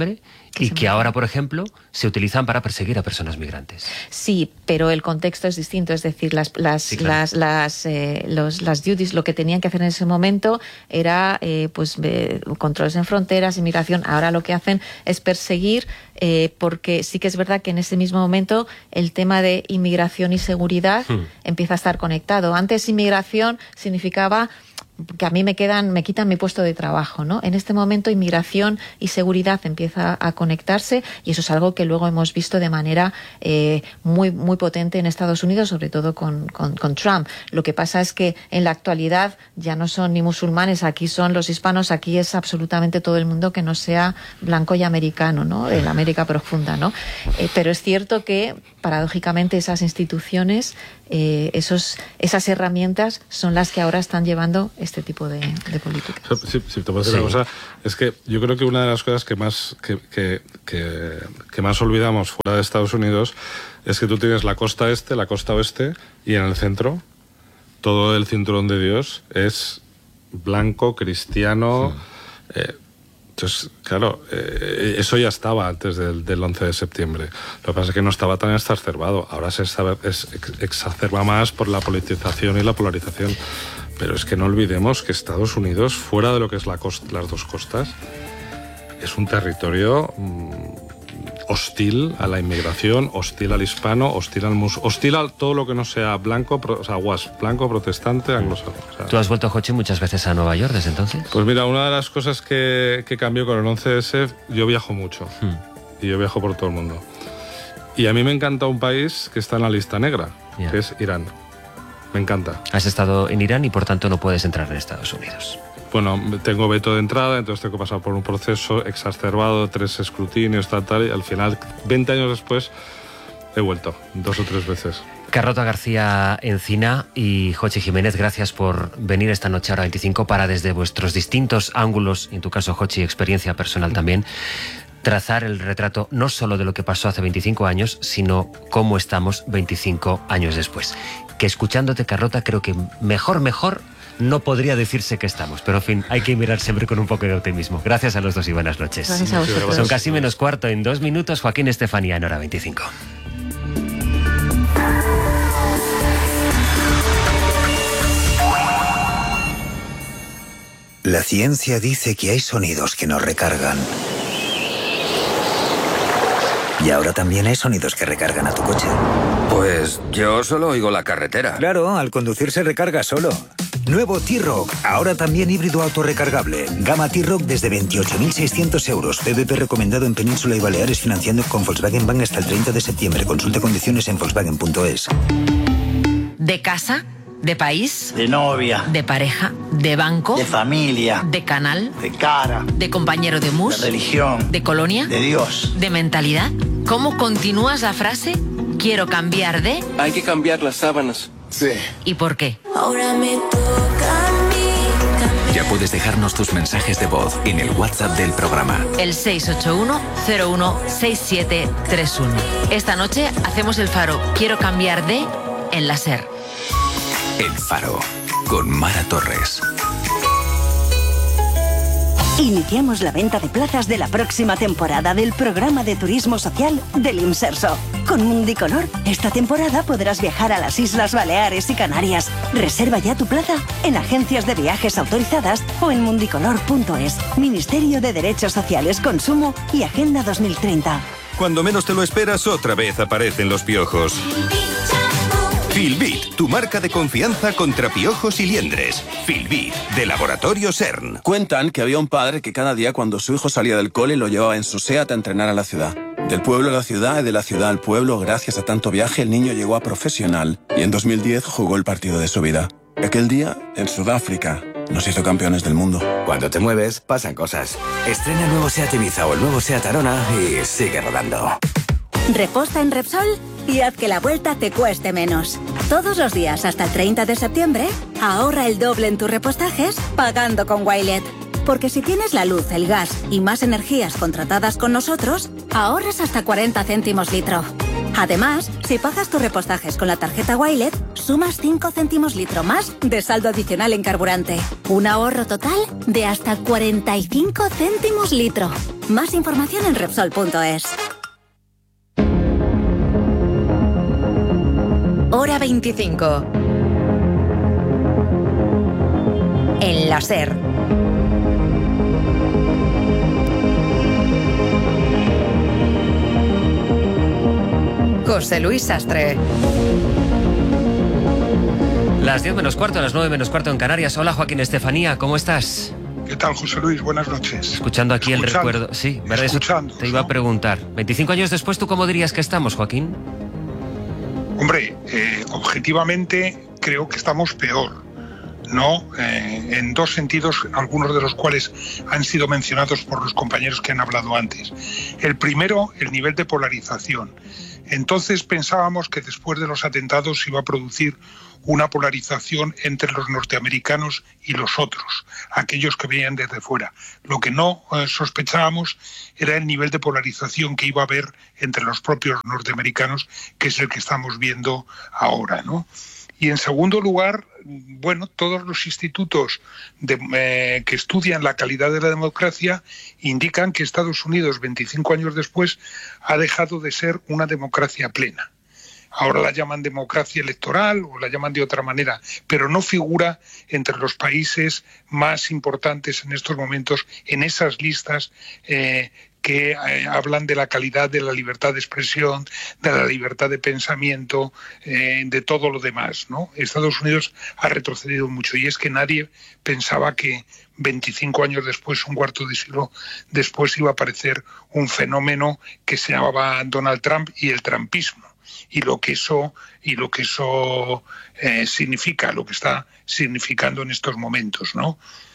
Que y que mueven. Ahora, por ejemplo, se utilizan para perseguir a personas migrantes. Sí, pero el contexto es distinto. Es decir, las, las, sí, claro. las, las, eh, los, las duties, lo que tenían que hacer en ese momento era eh, pues eh, controles en fronteras, inmigración. Ahora lo que hacen es perseguir, eh, porque sí que es verdad que en ese mismo momento el tema de inmigración y seguridad hmm. empieza a estar conectado. Antes inmigración significaba que a mí me quedan, me quitan mi puesto de trabajo, ¿no? En este momento inmigración y seguridad empieza a conectarse y eso es algo que luego hemos visto de manera eh, muy muy potente en Estados Unidos, sobre todo con, con, con Trump. Lo que pasa es que en la actualidad ya no son ni musulmanes, aquí son los hispanos, aquí es absolutamente todo el mundo que no sea blanco y americano, ¿no? De la América profunda, ¿no? Eh, pero es cierto que paradójicamente esas instituciones, eh, esos, esas herramientas son las que ahora están llevando este tipo de, de políticas. Sí, sí, te puedo decir sí. una cosa, es que yo creo que una de las cosas que más que, que, que, que más olvidamos fuera de Estados Unidos es que tú tienes la costa este, la costa oeste y en el centro todo el cinturón de Dios es blanco, cristiano. Sí. Eh, entonces, claro, eh, eso ya estaba antes del, del once de septiembre. Lo que pasa es que no estaba tan exacerbado. Ahora se sabe, es, exacerba más por la politización y la polarización. Pero es que no olvidemos que Estados Unidos, fuera de lo que es la costa, las dos costas, es un territorio mmm, hostil a la inmigración, hostil al hispano, hostil al mus hostil a todo lo que no sea blanco, pro o sea, guas, blanco, protestante, anglosajón. O sea, ¿tú has vuelto, Jochi, muchas veces a Nueva York desde entonces? Pues mira, una de las cosas que, que cambió con el once ese, yo viajo mucho. Hmm. Y yo viajo por todo el mundo. Y a mí me encanta un país que está en la lista negra, yeah. que es Irán. Me encanta. Has estado en Irán y por tanto no puedes entrar en Estados Unidos. Bueno, tengo veto de entrada, entonces tengo que pasar por un proceso exacerbado, tres escrutinios, tal, tal, y al final, veinte años después, he vuelto, dos o tres veces. Carlota García Encina y Jochi Jiménez, gracias por venir esta noche a Hora veinticinco para, desde vuestros distintos ángulos, en tu caso, Jochi, experiencia personal también, trazar el retrato no solo de lo que pasó hace veinticinco años, sino cómo estamos veinticinco años después. Que escuchándote, Carlota, creo que mejor, mejor no podría decirse que estamos, pero en fin, hay que mirar siempre con un poco de optimismo. Gracias a los dos y buenas noches. Gracias a vosotros. Son casi menos cuarto, en dos minutos, Joaquín Estefanía en Hora veinticinco. La ciencia dice que hay sonidos que nos recargan. Y ahora también hay sonidos que recargan a tu coche. Pues yo solo oigo la carretera. Claro, al conducir se recarga solo. Nuevo T-Roc, ahora también híbrido autorrecargable. Gama T-Roc desde veintiocho mil seiscientos euros. P V P recomendado en Península y Baleares, financiando con Volkswagen Bank hasta el treinta de septiembre. Consulte condiciones en Volkswagen punto es. ¿De casa? ¿De país? De novia. ¿De pareja? ¿De banco? De familia. ¿De canal? De cara. ¿De compañero de mus? De religión. ¿De colonia? De Dios. ¿De mentalidad? ¿Cómo continúas la frase? Quiero cambiar de... Hay que cambiar las sábanas. Sí. ¿Y por qué? Ahora me toca a mí cambiar. Ya puedes dejarnos tus mensajes de voz en el WhatsApp del programa. El seis ocho uno, cero uno, seis siete tres uno. Esta noche hacemos el faro Quiero cambiar de en la SER. El Faro, con Mara Torres. Iniciamos la venta de plazas de la próxima temporada del programa de turismo social del Imserso. Con Mundicolor, esta temporada podrás viajar a las Islas Baleares y Canarias. Reserva ya tu plaza en agencias de viajes autorizadas o en mundicolor punto es. Ministerio de Derechos Sociales, Consumo y Agenda dos mil treinta. Cuando menos te lo esperas, otra vez aparecen los piojos. Filbit, tu marca de confianza contra piojos y liendres. Filbit, de Laboratorio CERN. Cuentan que había un padre que cada día cuando su hijo salía del cole lo llevaba en su SEAT a entrenar a la ciudad. Del pueblo a la ciudad y de la ciudad al pueblo, gracias a tanto viaje, el niño llegó a profesional y en dos mil diez jugó el partido de su vida. Aquel día, en Sudáfrica, nos hizo campeones del mundo. Cuando te mueves, pasan cosas. Estrena el nuevo SEAT Ibiza o el nuevo SEAT Arona y sigue rodando. Reposta en Repsol y haz que la vuelta te cueste menos. Todos los días hasta el treinta de septiembre, ahorra el doble en tus repostajes pagando con Wilet. Porque si tienes la luz, el gas y más energías contratadas con nosotros, ahorras hasta cuarenta céntimos litro. Además, si pagas tus repostajes con la tarjeta Wilet, sumas cinco céntimos litro más de saldo adicional en carburante. Un ahorro total de hasta cuarenta y cinco céntimos litro. Más información en Repsol punto es. Hora veinticinco. En la SER. José Luis Sastre. Las diez menos cuarto, las nueve menos cuarto en Canarias. Hola, Joaquín Estefanía, ¿cómo estás? ¿Qué tal, José Luis? Buenas noches. Escuchando aquí Escuchando, el recuerdo. Sí, ¿verdad? Escuchando, Eso te iba a preguntar. veinticinco años después, ¿tú cómo dirías que estamos, Joaquín? Hombre, eh, objetivamente creo que estamos peor, ¿no? Eh, en dos sentidos, algunos de los cuales han sido mencionados por los compañeros que han hablado antes. El primero, el nivel de polarización. Entonces pensábamos que después de los atentados se iba a producir una polarización entre los norteamericanos y los otros, aquellos que venían desde fuera. Lo que no eh, sospechábamos era el nivel de polarización que iba a haber entre los propios norteamericanos, que es el que estamos viendo ahora, ¿no? Y en segundo lugar, bueno, todos los institutos de, eh, que estudian la calidad de la democracia indican que Estados Unidos, veinticinco años después, ha dejado de ser una democracia plena. Ahora la llaman democracia electoral o la llaman de otra manera, pero no figura entre los países más importantes en estos momentos en esas listas eh, que eh, hablan de la calidad de la libertad de expresión, de la libertad de pensamiento, eh, de todo lo demás, ¿no? Estados Unidos ha retrocedido mucho y es que nadie pensaba que veinticinco años después, un cuarto de siglo después, iba a aparecer un fenómeno que se llamaba Donald Trump y el trumpismo. Y lo que eso y lo que eso eh, significa, lo que está significando en estos momentos, ¿no?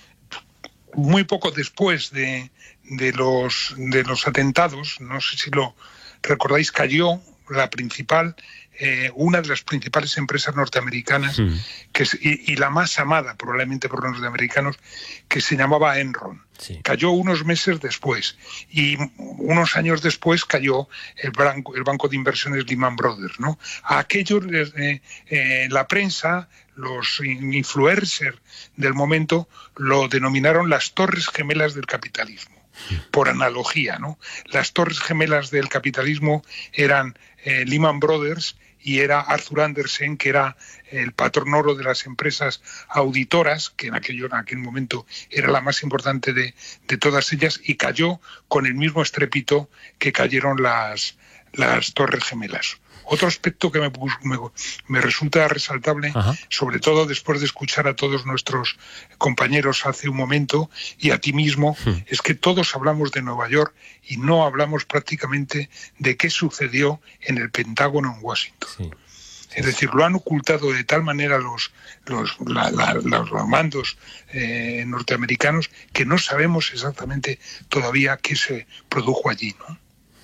Muy poco después de, de los de los atentados, no sé si lo recordáis, cayó la principal, eh, una de las principales empresas norteamericanas, sí. que es, y, y la más amada probablemente por los norteamericanos, que se llamaba Enron. Sí. Cayó unos meses después y unos años después cayó el banco, el banco de inversiones Lehman Brothers, ¿no? A aquellos, eh, eh, la prensa, los influencers del momento lo denominaron las torres gemelas del capitalismo. Por analogía, ¿no? Las torres gemelas del capitalismo eran eh, Lehman Brothers y era Arthur Andersen, que era el patrón oro de las empresas auditoras, que en, aquello, en aquel momento era la más importante de, de todas ellas, y cayó con el mismo estrépito que cayeron las, las torres gemelas. Otro aspecto que me, me, me resulta resaltable, Ajá. sobre todo después de escuchar a todos nuestros compañeros hace un momento y a ti mismo, sí. es que todos hablamos de Nueva York y no hablamos prácticamente de qué sucedió en el Pentágono en Washington. Sí. Es decir, lo han ocultado de tal manera los, los, la, la, los mandos eh, norteamericanos que no sabemos exactamente todavía qué se produjo allí, ¿no?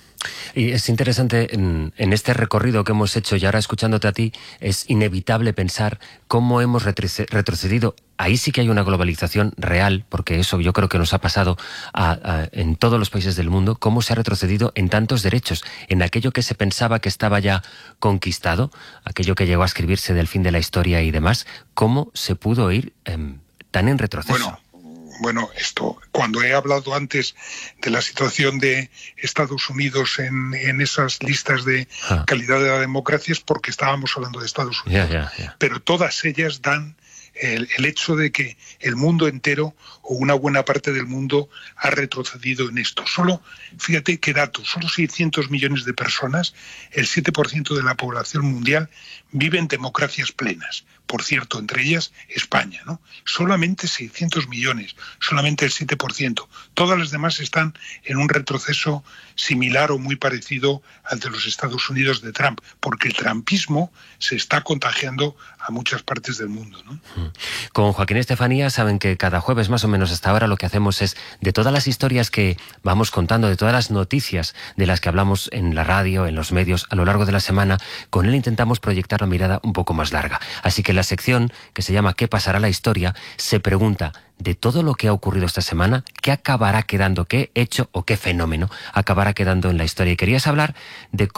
Y es interesante, en, en este recorrido que hemos hecho y ahora escuchándote a ti, es inevitable pensar cómo hemos retrocedido. Ahí sí que hay una globalización real, porque eso yo creo que nos ha pasado a, a, en todos los países del mundo, cómo se ha retrocedido en tantos derechos, en aquello que se pensaba que estaba ya conquistado, aquello que llegó a escribirse del fin de la historia y demás, cómo se pudo ir eh, tan en retroceso. Bueno. Bueno, esto, cuando he hablado antes de la situación de Estados Unidos en, en esas listas de ah. calidad de la democracia es porque estábamos hablando de Estados Unidos. Yeah, yeah, yeah. Pero todas ellas dan el, el hecho de que el mundo entero o una buena parte del mundo ha retrocedido en esto. Solo, fíjate qué dato, solo seiscientos millones de personas, el siete por ciento de la población mundial, vive en democracias plenas. Por cierto, entre ellas España, ¿no? Solamente seiscientos millones, solamente el siete por ciento. Todas las demás están en un retroceso similar o muy parecido al de los Estados Unidos de Trump, porque el trumpismo se está contagiando a muchas partes del mundo, ¿no? Con Joaquín Estefanía saben que cada jueves más o menos hasta ahora lo que hacemos es, de todas las historias que vamos contando, de todas las noticias de las que hablamos en la radio, en los medios, a lo largo de la semana, con él intentamos proyectar la mirada un poco más larga. Así que la sección, que se llama ¿Qué pasará la historia?, se pregunta, de todo lo que ha ocurrido esta semana, ¿qué acabará quedando, qué hecho o qué fenómeno acabará quedando en la historia? Y querías hablar de cómo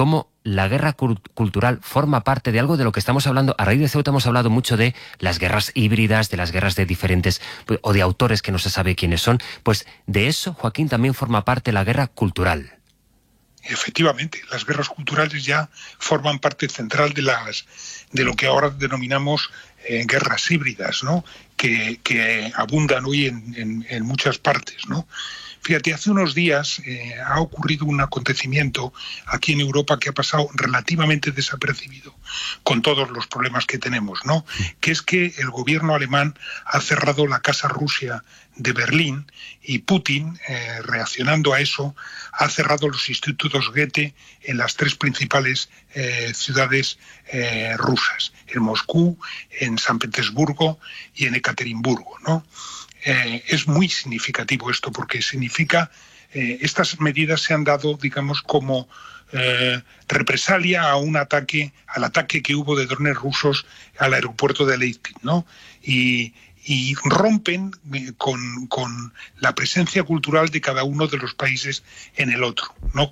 la guerra cultural forma parte de algo de lo que estamos hablando. A raíz de Ceuta hemos hablado mucho de las guerras híbridas, de las guerras de diferentes, o de autores que no se sabe quiénes son. Pues de eso, Joaquín, también forma parte la guerra cultural. Efectivamente, las guerras culturales ya forman parte central de las de lo que ahora denominamos eh, guerras híbridas, ¿no? Que, que abundan hoy en, en, en muchas partes, ¿no? Fíjate, hace unos días eh, ha ocurrido un acontecimiento aquí en Europa que ha pasado relativamente desapercibido con todos los problemas que tenemos, ¿no? Que es que el gobierno alemán ha cerrado la Casa Rusia de Berlín y Putin, eh, reaccionando a eso, ha cerrado los institutos Goethe en las tres principales eh, ciudades eh, rusas, en Moscú, en San Petersburgo y en Ekaterimburgo, ¿no? Eh, es muy significativo esto porque significa, eh, estas medidas se han dado, digamos, como eh, represalia a un ataque, al ataque que hubo de drones rusos al aeropuerto de Leipzig, ¿no? Y, y rompen eh, con, con la presencia cultural de cada uno de los países en el otro, ¿no?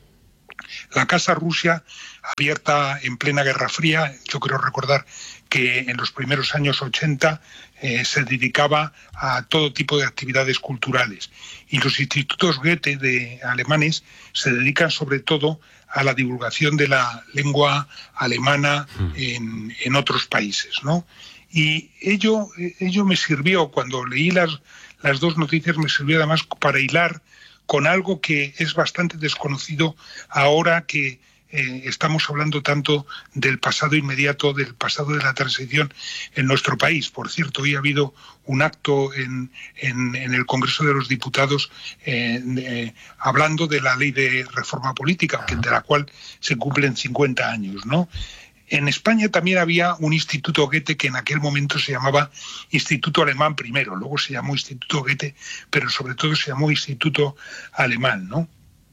La Casa Rusia, abierta en plena Guerra Fría, yo creo recordar que en los primeros años ochenta eh, se dedicaba a todo tipo de actividades culturales. Y los institutos Goethe de alemanes se dedican sobre todo a la divulgación de la lengua alemana en, en otros países, ¿no? Y ello, ello me sirvió, cuando leí las, las dos noticias, me sirvió además para hilar con algo que es bastante desconocido ahora que eh, estamos hablando tanto del pasado inmediato, del pasado de la transición en nuestro país. Por cierto, hoy ha habido un acto en, en, en el Congreso de los Diputados eh, de, hablando de la ley de reforma política, que, de la cual se cumplen cincuenta años, ¿no? En España también había un instituto Goethe que en aquel momento se llamaba Instituto Alemán primero, luego se llamó Instituto Goethe, pero sobre todo se llamó Instituto Alemán, ¿no?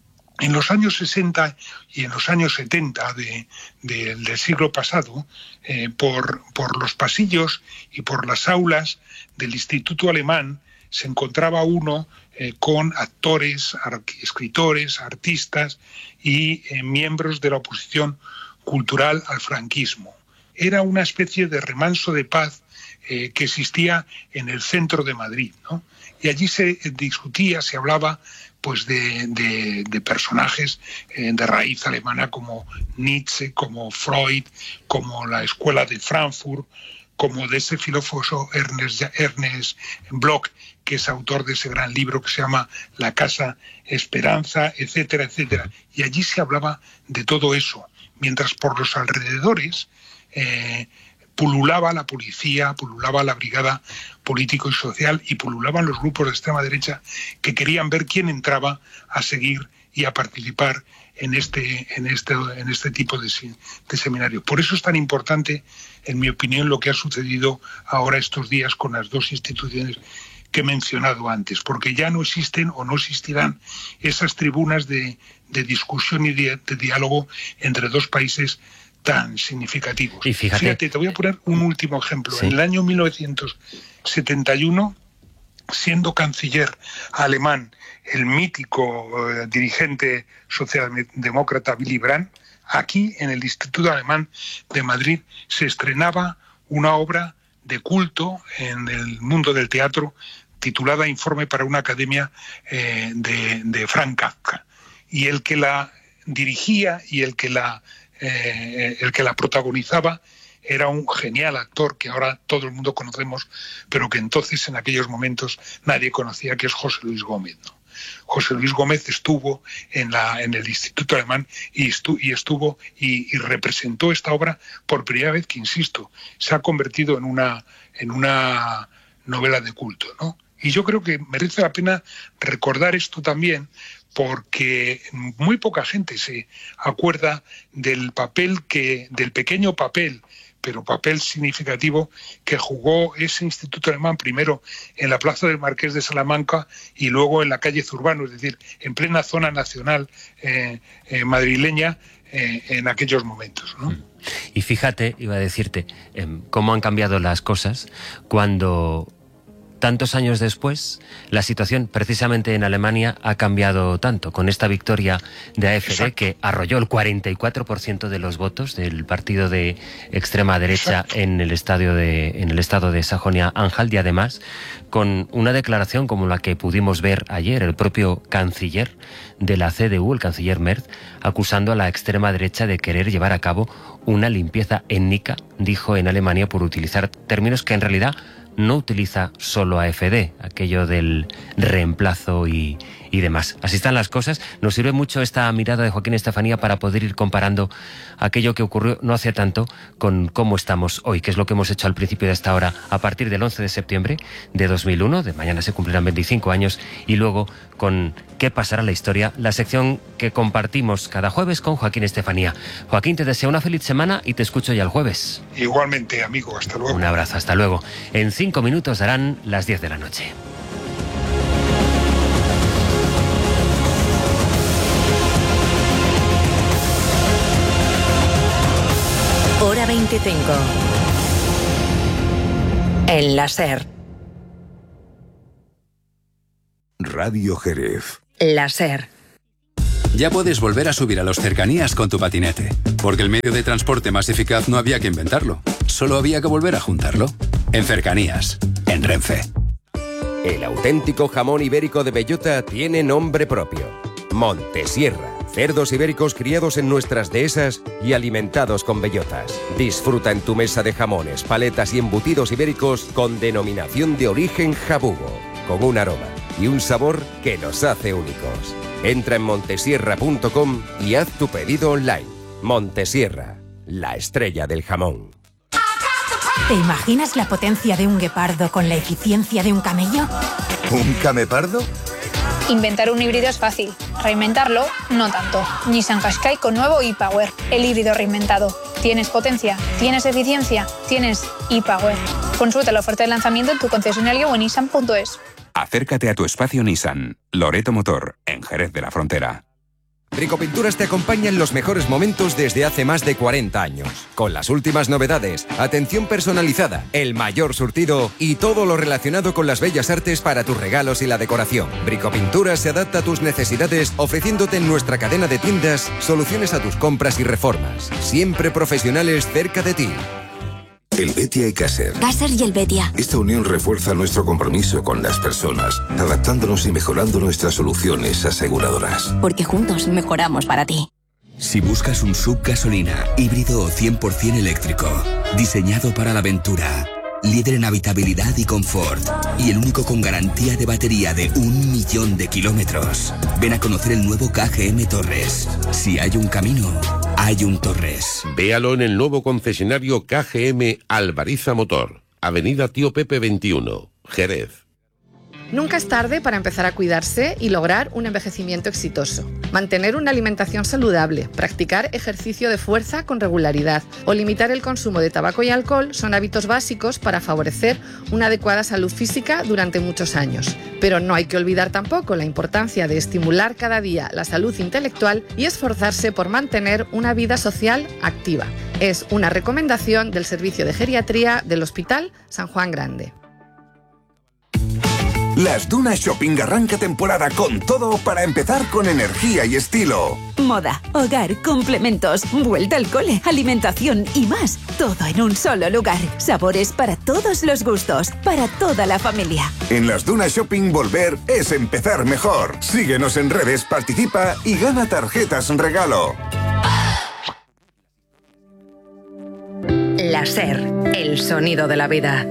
En los años sesenta y en los años setenta de, de, del siglo pasado, eh, por, por los pasillos y por las aulas del Instituto Alemán se encontraba uno eh, con actores, escritores, artistas y eh, miembros de la oposición cultural al franquismo. Era una especie de remanso de paz eh, que existía en el centro de Madrid, ¿no? Y allí se discutía, se hablaba pues de, de, de personajes eh, de raíz alemana como Nietzsche, como Freud, como la Escuela de Frankfurt, como de ese filósofo Ernest, Ernest Bloch, que es autor de ese gran libro que se llama La Casa Esperanza, etcétera, etcétera. Y allí se hablaba de todo eso, mientras por los alrededores eh, pululaba la policía, pululaba la brigada político y social y pululaban los grupos de extrema derecha que querían ver quién entraba a seguir y a participar en este, en este, en este tipo de, de seminario. Por eso es tan importante, en mi opinión, lo que ha sucedido ahora estos días con las dos instituciones que he mencionado antes, porque ya no existen o no existirán esas tribunas de, de discusión y de, de diálogo entre dos países tan significativos. Y fíjate, fíjate, te voy a poner un último ejemplo. Sí. En el año mil novecientos setenta y uno, siendo canciller alemán el mítico eh, dirigente socialdemócrata Willy Brandt, aquí en el Instituto Alemán de Madrid se estrenaba una obra de culto en el mundo del teatro titulada Informe para una academia eh, de, de Franz Kafka. Y el que la dirigía y el que la, eh, el que la protagonizaba era un genial actor que ahora todo el mundo conocemos, pero que entonces en aquellos momentos nadie conocía, que es José Luis Gómez, ¿no? José Luis Gómez estuvo en, la, en el Instituto Alemán y, estu, y estuvo y, y representó esta obra por primera vez, que insisto, se ha convertido en una, en una novela de culto, ¿no? Y yo creo que merece la pena recordar esto también, porque muy poca gente se acuerda del papel que, del pequeño papel, pero papel significativo, que jugó ese Instituto Alemán primero en la Plaza del Marqués de Salamanca y luego en la calle Zurbano, es decir, en plena zona nacional eh, eh, madrileña eh, en aquellos momentos, ¿no? Y fíjate, iba a decirte, eh, cómo han cambiado las cosas cuando tantos años después, la situación precisamente en Alemania ha cambiado tanto, con esta victoria de A F D Exacto. que arrolló el cuarenta y cuatro por ciento de los votos del partido de extrema derecha en el, estadio de, en el estado de Sajonia-Anhalt, y además con una declaración como la que pudimos ver ayer, el propio canciller de la C D U, el canciller Merz, acusando a la extrema derecha de querer llevar a cabo una limpieza étnica, dijo, en Alemania, por utilizar términos que en realidad no utiliza solo A F D, aquello del reemplazo y, y demás. Así están las cosas. Nos sirve mucho esta mirada de Joaquín Estefanía para poder ir comparando aquello que ocurrió no hace tanto con cómo estamos hoy, que es lo que hemos hecho al principio de esta hora, a partir del once de septiembre de dos mil uno, de mañana se cumplirán veinticinco años, y luego con ¿Qué pasará en la historia?, la sección que compartimos cada jueves con Joaquín Estefanía. Joaquín, te deseo una feliz semana y te escucho ya el jueves. Igualmente, amigo, hasta luego. Un abrazo, hasta luego. En cinco minutos darán las diez de la noche. Hora veinticinco. En la SER. Radio Jerez. La SER. Ya puedes volver a subir a los cercanías con tu patinete, porque el medio de transporte más eficaz no había que inventarlo, solo había que volver a juntarlo. En Cercanías, en Renfe. El auténtico jamón ibérico de bellota tiene nombre propio: Montesierra. Cerdos ibéricos criados en nuestras dehesas y alimentados con bellotas. Disfruta en tu mesa de jamones, paletas y embutidos ibéricos con denominación de origen jabugo, con un aroma y un sabor que los hace únicos. Entra en montesierra punto com y haz tu pedido online. Montesierra, la estrella del jamón. ¿Te imaginas la potencia de un guepardo con la eficiencia de un camello? ¿Un camepardo? Inventar un híbrido es fácil, reinventarlo no tanto. Nissan Qashqai con nuevo e-Power, el híbrido reinventado. ¿Tienes potencia? ¿Tienes eficiencia? ¿Tienes e-Power? Consulta la oferta de lanzamiento en tu concesionario o en nissan punto es. Acércate a tu espacio Nissan, Loreto Motor, en Jerez de la Frontera. Bricopinturas te acompaña en los mejores momentos desde hace más de cuarenta años. Con las últimas novedades, atención personalizada, el mayor surtido y todo lo relacionado con las bellas artes para tus regalos y la decoración. Bricopinturas se adapta a tus necesidades, ofreciéndote en nuestra cadena de tiendas soluciones a tus compras y reformas. Siempre profesionales cerca de ti. El Betia y Caser. Caser y el Betia. Esta unión refuerza nuestro compromiso con las personas, adaptándonos y mejorando nuestras soluciones aseguradoras. Porque juntos mejoramos para ti. Si buscas un sub gasolina, híbrido o cien por ciento eléctrico, diseñado para la aventura, líder en habitabilidad y confort, y el único con garantía de batería de un millón de kilómetros, ven a conocer el nuevo K G M Torres. Si hay un camino, hay un Torres. Véalo en el nuevo concesionario K G M Alvariza Motor, Avenida Tío Pepe veintiuno, Jerez. Nunca es tarde para empezar a cuidarse y lograr un envejecimiento exitoso. Mantener una alimentación saludable, practicar ejercicio de fuerza con regularidad o limitar el consumo de tabaco y alcohol son hábitos básicos para favorecer una adecuada salud física durante muchos años. Pero no hay que olvidar tampoco la importancia de estimular cada día la salud intelectual y esforzarse por mantener una vida social activa. Es una recomendación del Servicio de Geriatría del Hospital San Juan Grande. Las Dunas Shopping arranca temporada con todo para empezar con energía y estilo. Moda, hogar, complementos, vuelta al cole, alimentación y más. Todo en un solo lugar. Sabores para todos los gustos, para toda la familia. En las Dunas Shopping volver es empezar mejor. Síguenos en redes, participa y gana tarjetas regalo. La SER, el sonido de la vida.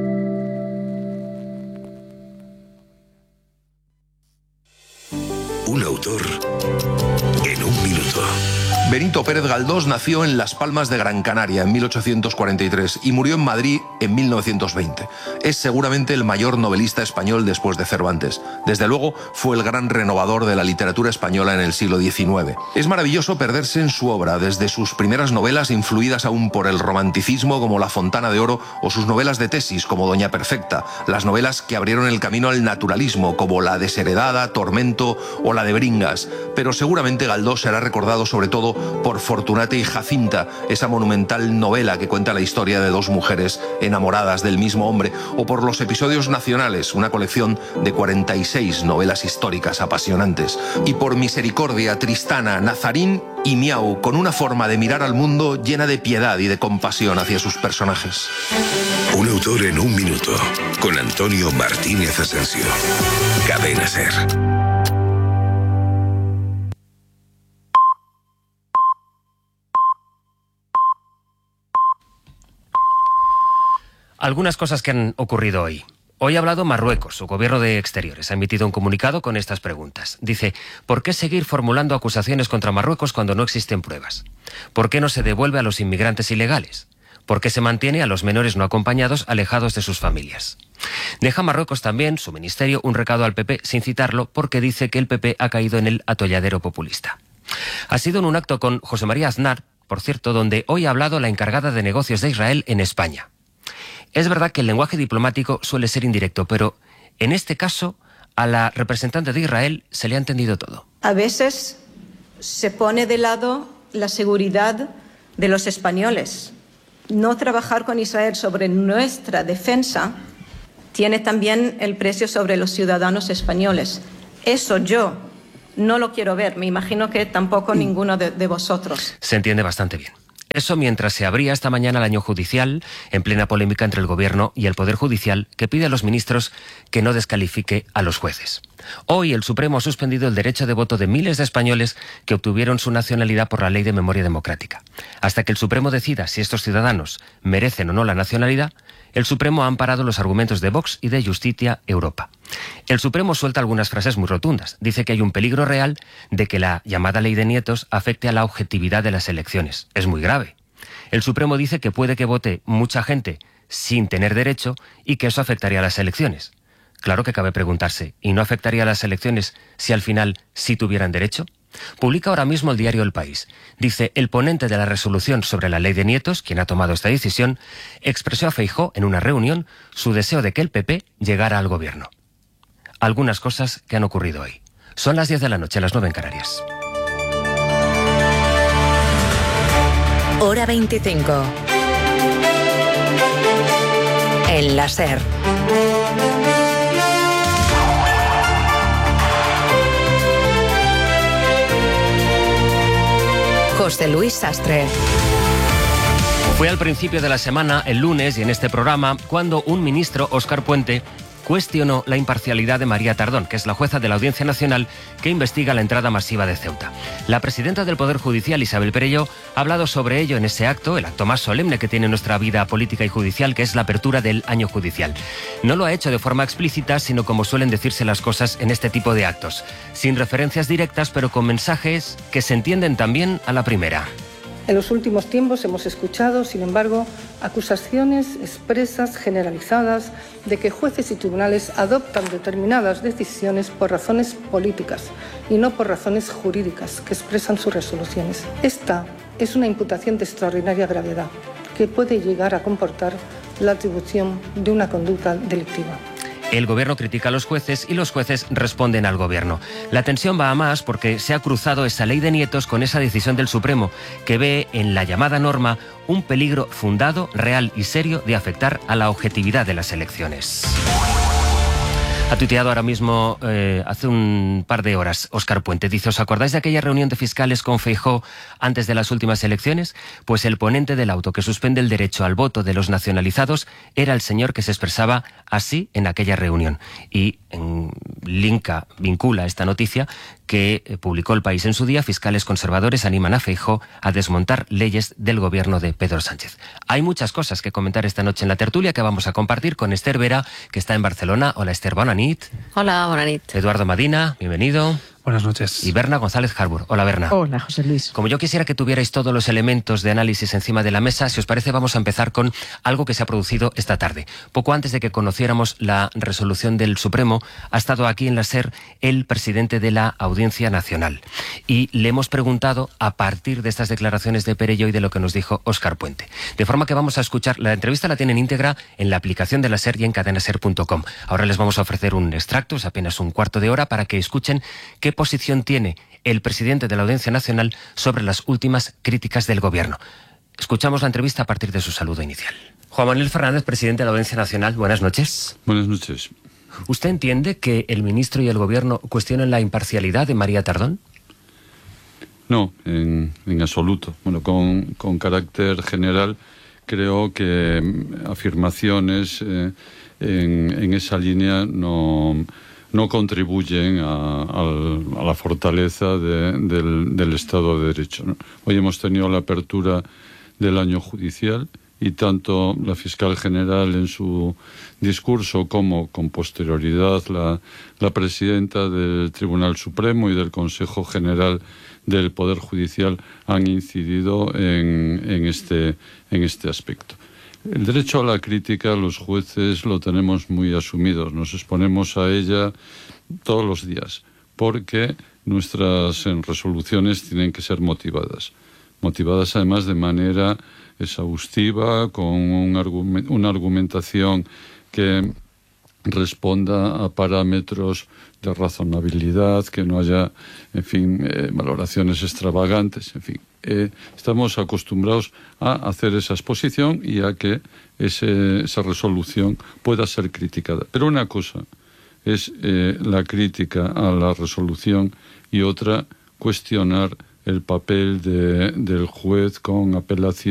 Un autor en un minuto. Benito Pérez Galdós nació en Las Palmas de Gran Canaria en mil ochocientos cuarenta y tres y murió en Madrid en mil novecientos veinte. Es seguramente el mayor novelista español después de Cervantes. Desde luego fue el gran renovador de la literatura española en el siglo diecinueve. Es maravilloso perderse en su obra, desde sus primeras novelas influidas aún por el romanticismo como La Fontana de Oro o sus novelas de tesis como Doña Perfecta, las novelas que abrieron el camino al naturalismo como La Desheredada, Tormento o la de Bringas. Pero seguramente Galdós será recordado sobre todo por Fortunata y Jacinta, esa monumental novela que cuenta la historia de dos mujeres enamoradas del mismo hombre, o por Los episodios nacionales, una colección de cuarenta y seis novelas históricas apasionantes, y por Misericordia, Tristana, Nazarín y Miau, con una forma de mirar al mundo llena de piedad y de compasión hacia sus personajes. Un autor en un minuto, con Antonio Martínez Asensio. Cadena SER. Algunas cosas que han ocurrido hoy. Hoy ha hablado Marruecos, su gobierno de exteriores. Ha emitido un comunicado con estas preguntas. Dice, ¿por qué seguir formulando acusaciones contra Marruecos cuando no existen pruebas? ¿Por qué no se devuelve a los inmigrantes ilegales? ¿Por qué se mantiene a los menores no acompañados alejados de sus familias? Deja Marruecos también, su ministerio, un recado al P P sin citarlo porque dice que el P P ha caído en el atolladero populista. Ha sido en un acto con José María Aznar, por cierto, donde hoy ha hablado la encargada de negocios de Israel en España. Es verdad que el lenguaje diplomático suele ser indirecto, pero en este caso a la representante de Israel se le ha entendido todo. A veces se pone de lado la seguridad de los españoles. No trabajar con Israel sobre nuestra defensa tiene también el precio sobre los ciudadanos españoles. Eso yo no lo quiero ver. Me imagino que tampoco ninguno de, de vosotros. Se entiende bastante bien. Eso mientras se abría esta mañana el año judicial, en plena polémica entre el Gobierno y el Poder Judicial, que pide a los ministros que no descalifique a los jueces. Hoy el Supremo ha suspendido el derecho de voto de miles de españoles que obtuvieron su nacionalidad por la Ley de Memoria Democrática. Hasta que el Supremo decida si estos ciudadanos merecen o no la nacionalidad, el Supremo ha amparado los argumentos de Vox y de Justicia Europa. El Supremo suelta algunas frases muy rotundas. Dice que hay un peligro real de que la llamada ley de nietos afecte a la objetividad de las elecciones. Es muy grave. El Supremo dice que puede que vote mucha gente sin tener derecho y que eso afectaría a las elecciones. Claro que cabe preguntarse, ¿y no afectaría a las elecciones si al final sí tuvieran derecho? Publica ahora mismo el diario El País. Dice, el ponente de la resolución sobre la ley de nietos, quien ha tomado esta decisión, expresó a Feijóo en una reunión su deseo de que el P P llegara al gobierno. Algunas cosas que han ocurrido hoy. Son las diez de la noche, las nueve en Canarias. Hora veinticinco. En la SER. José Luis Sastre. Fue al principio de la semana, el lunes, y en este programa, cuando un ministro, Óscar Puente, cuestionó la imparcialidad de María Tardón, que es la jueza de la Audiencia Nacional que investiga la entrada masiva de Ceuta. La presidenta del Poder Judicial, Isabel Perelló, ha hablado sobre ello en ese acto, el acto más solemne que tiene nuestra vida política y judicial, que es la apertura del año judicial. No lo ha hecho de forma explícita, sino como suelen decirse las cosas en este tipo de actos, sin referencias directas, pero con mensajes que se entienden también a la primera. En los últimos tiempos hemos escuchado, sin embargo, acusaciones expresas, generalizadas, de que jueces y tribunales adoptan determinadas decisiones por razones políticas y no por razones jurídicas que expresan sus resoluciones. Esta es una imputación de extraordinaria gravedad que puede llegar a comportar la atribución de una conducta delictiva. El gobierno critica a los jueces y los jueces responden al gobierno. La tensión va a más porque se ha cruzado esa ley de nietos con esa decisión del Supremo que ve en la llamada norma un peligro fundado, real y serio de afectar a la objetividad de las elecciones. Ha tuiteado ahora mismo, eh, hace un par de horas, Óscar Puente. Dice, ¿os acordáis de aquella reunión de fiscales con Feijóo antes de las últimas elecciones? Pues el ponente del auto que suspende el derecho al voto de los nacionalizados era el señor que se expresaba así en aquella reunión. Y en linka, vincula esta noticia que publicó El País en su día. Fiscales conservadores animan a Feijóo a desmontar leyes del gobierno de Pedro Sánchez. Hay muchas cosas que comentar esta noche en la tertulia que vamos a compartir con Esther Vera, que está en Barcelona. Hola Esther, bona nit. Hola, bona nit. Eduardo Madina, bienvenido. Buenas noches. Y Berna González Harbour. Hola, Berna. Hola, José Luis. Como yo quisiera que tuvierais todos los elementos de análisis encima de la mesa, si os parece vamos a empezar con algo que se ha producido esta tarde. Poco antes de que conociéramos la resolución del Supremo, ha estado aquí en la SER el presidente de la Audiencia Nacional. Y le hemos preguntado a partir de estas declaraciones de Perelló y de lo que nos dijo Óscar Puente. De forma que vamos a escuchar, la entrevista la tienen íntegra en la aplicación de la SER y en cadena ser punto com. Ahora les vamos a ofrecer un extracto, es apenas un cuarto de hora, para que escuchen qué qué posición tiene el presidente de la Audiencia Nacional sobre las últimas críticas del Gobierno. Escuchamos la entrevista a partir de su saludo inicial. Juan Manuel Fernández, presidente de la Audiencia Nacional, buenas noches. Buenas noches. ¿Usted entiende que el ministro y el Gobierno cuestionen la imparcialidad de María Tardón? No, en, en absoluto. Bueno, con, con carácter general, creo que afirmaciones eh, en, en esa línea no, no contribuyen a, a, a la fortaleza de, del, del Estado de Derecho, ¿no? Hoy hemos tenido la apertura del año judicial y tanto la fiscal general en su discurso como con posterioridad la, la presidenta del Tribunal Supremo y del Consejo General del Poder Judicial han incidido en, en, este, en este aspecto. El derecho a la crítica, los jueces lo tenemos muy asumido, nos exponemos a ella todos los días, porque nuestras resoluciones tienen que ser motivadas. Motivadas además de manera exhaustiva, con un argument, una argumentación que responda a parámetros de razonabilidad, que no haya, en fin, eh, valoraciones extravagantes, en fin. Eh, estamos acostumbrados a hacer esa exposición y a que ese, esa resolución pueda ser criticada. Pero una cosa es eh, la crítica a la resolución y otra cuestionar el papel de, del juez con apelación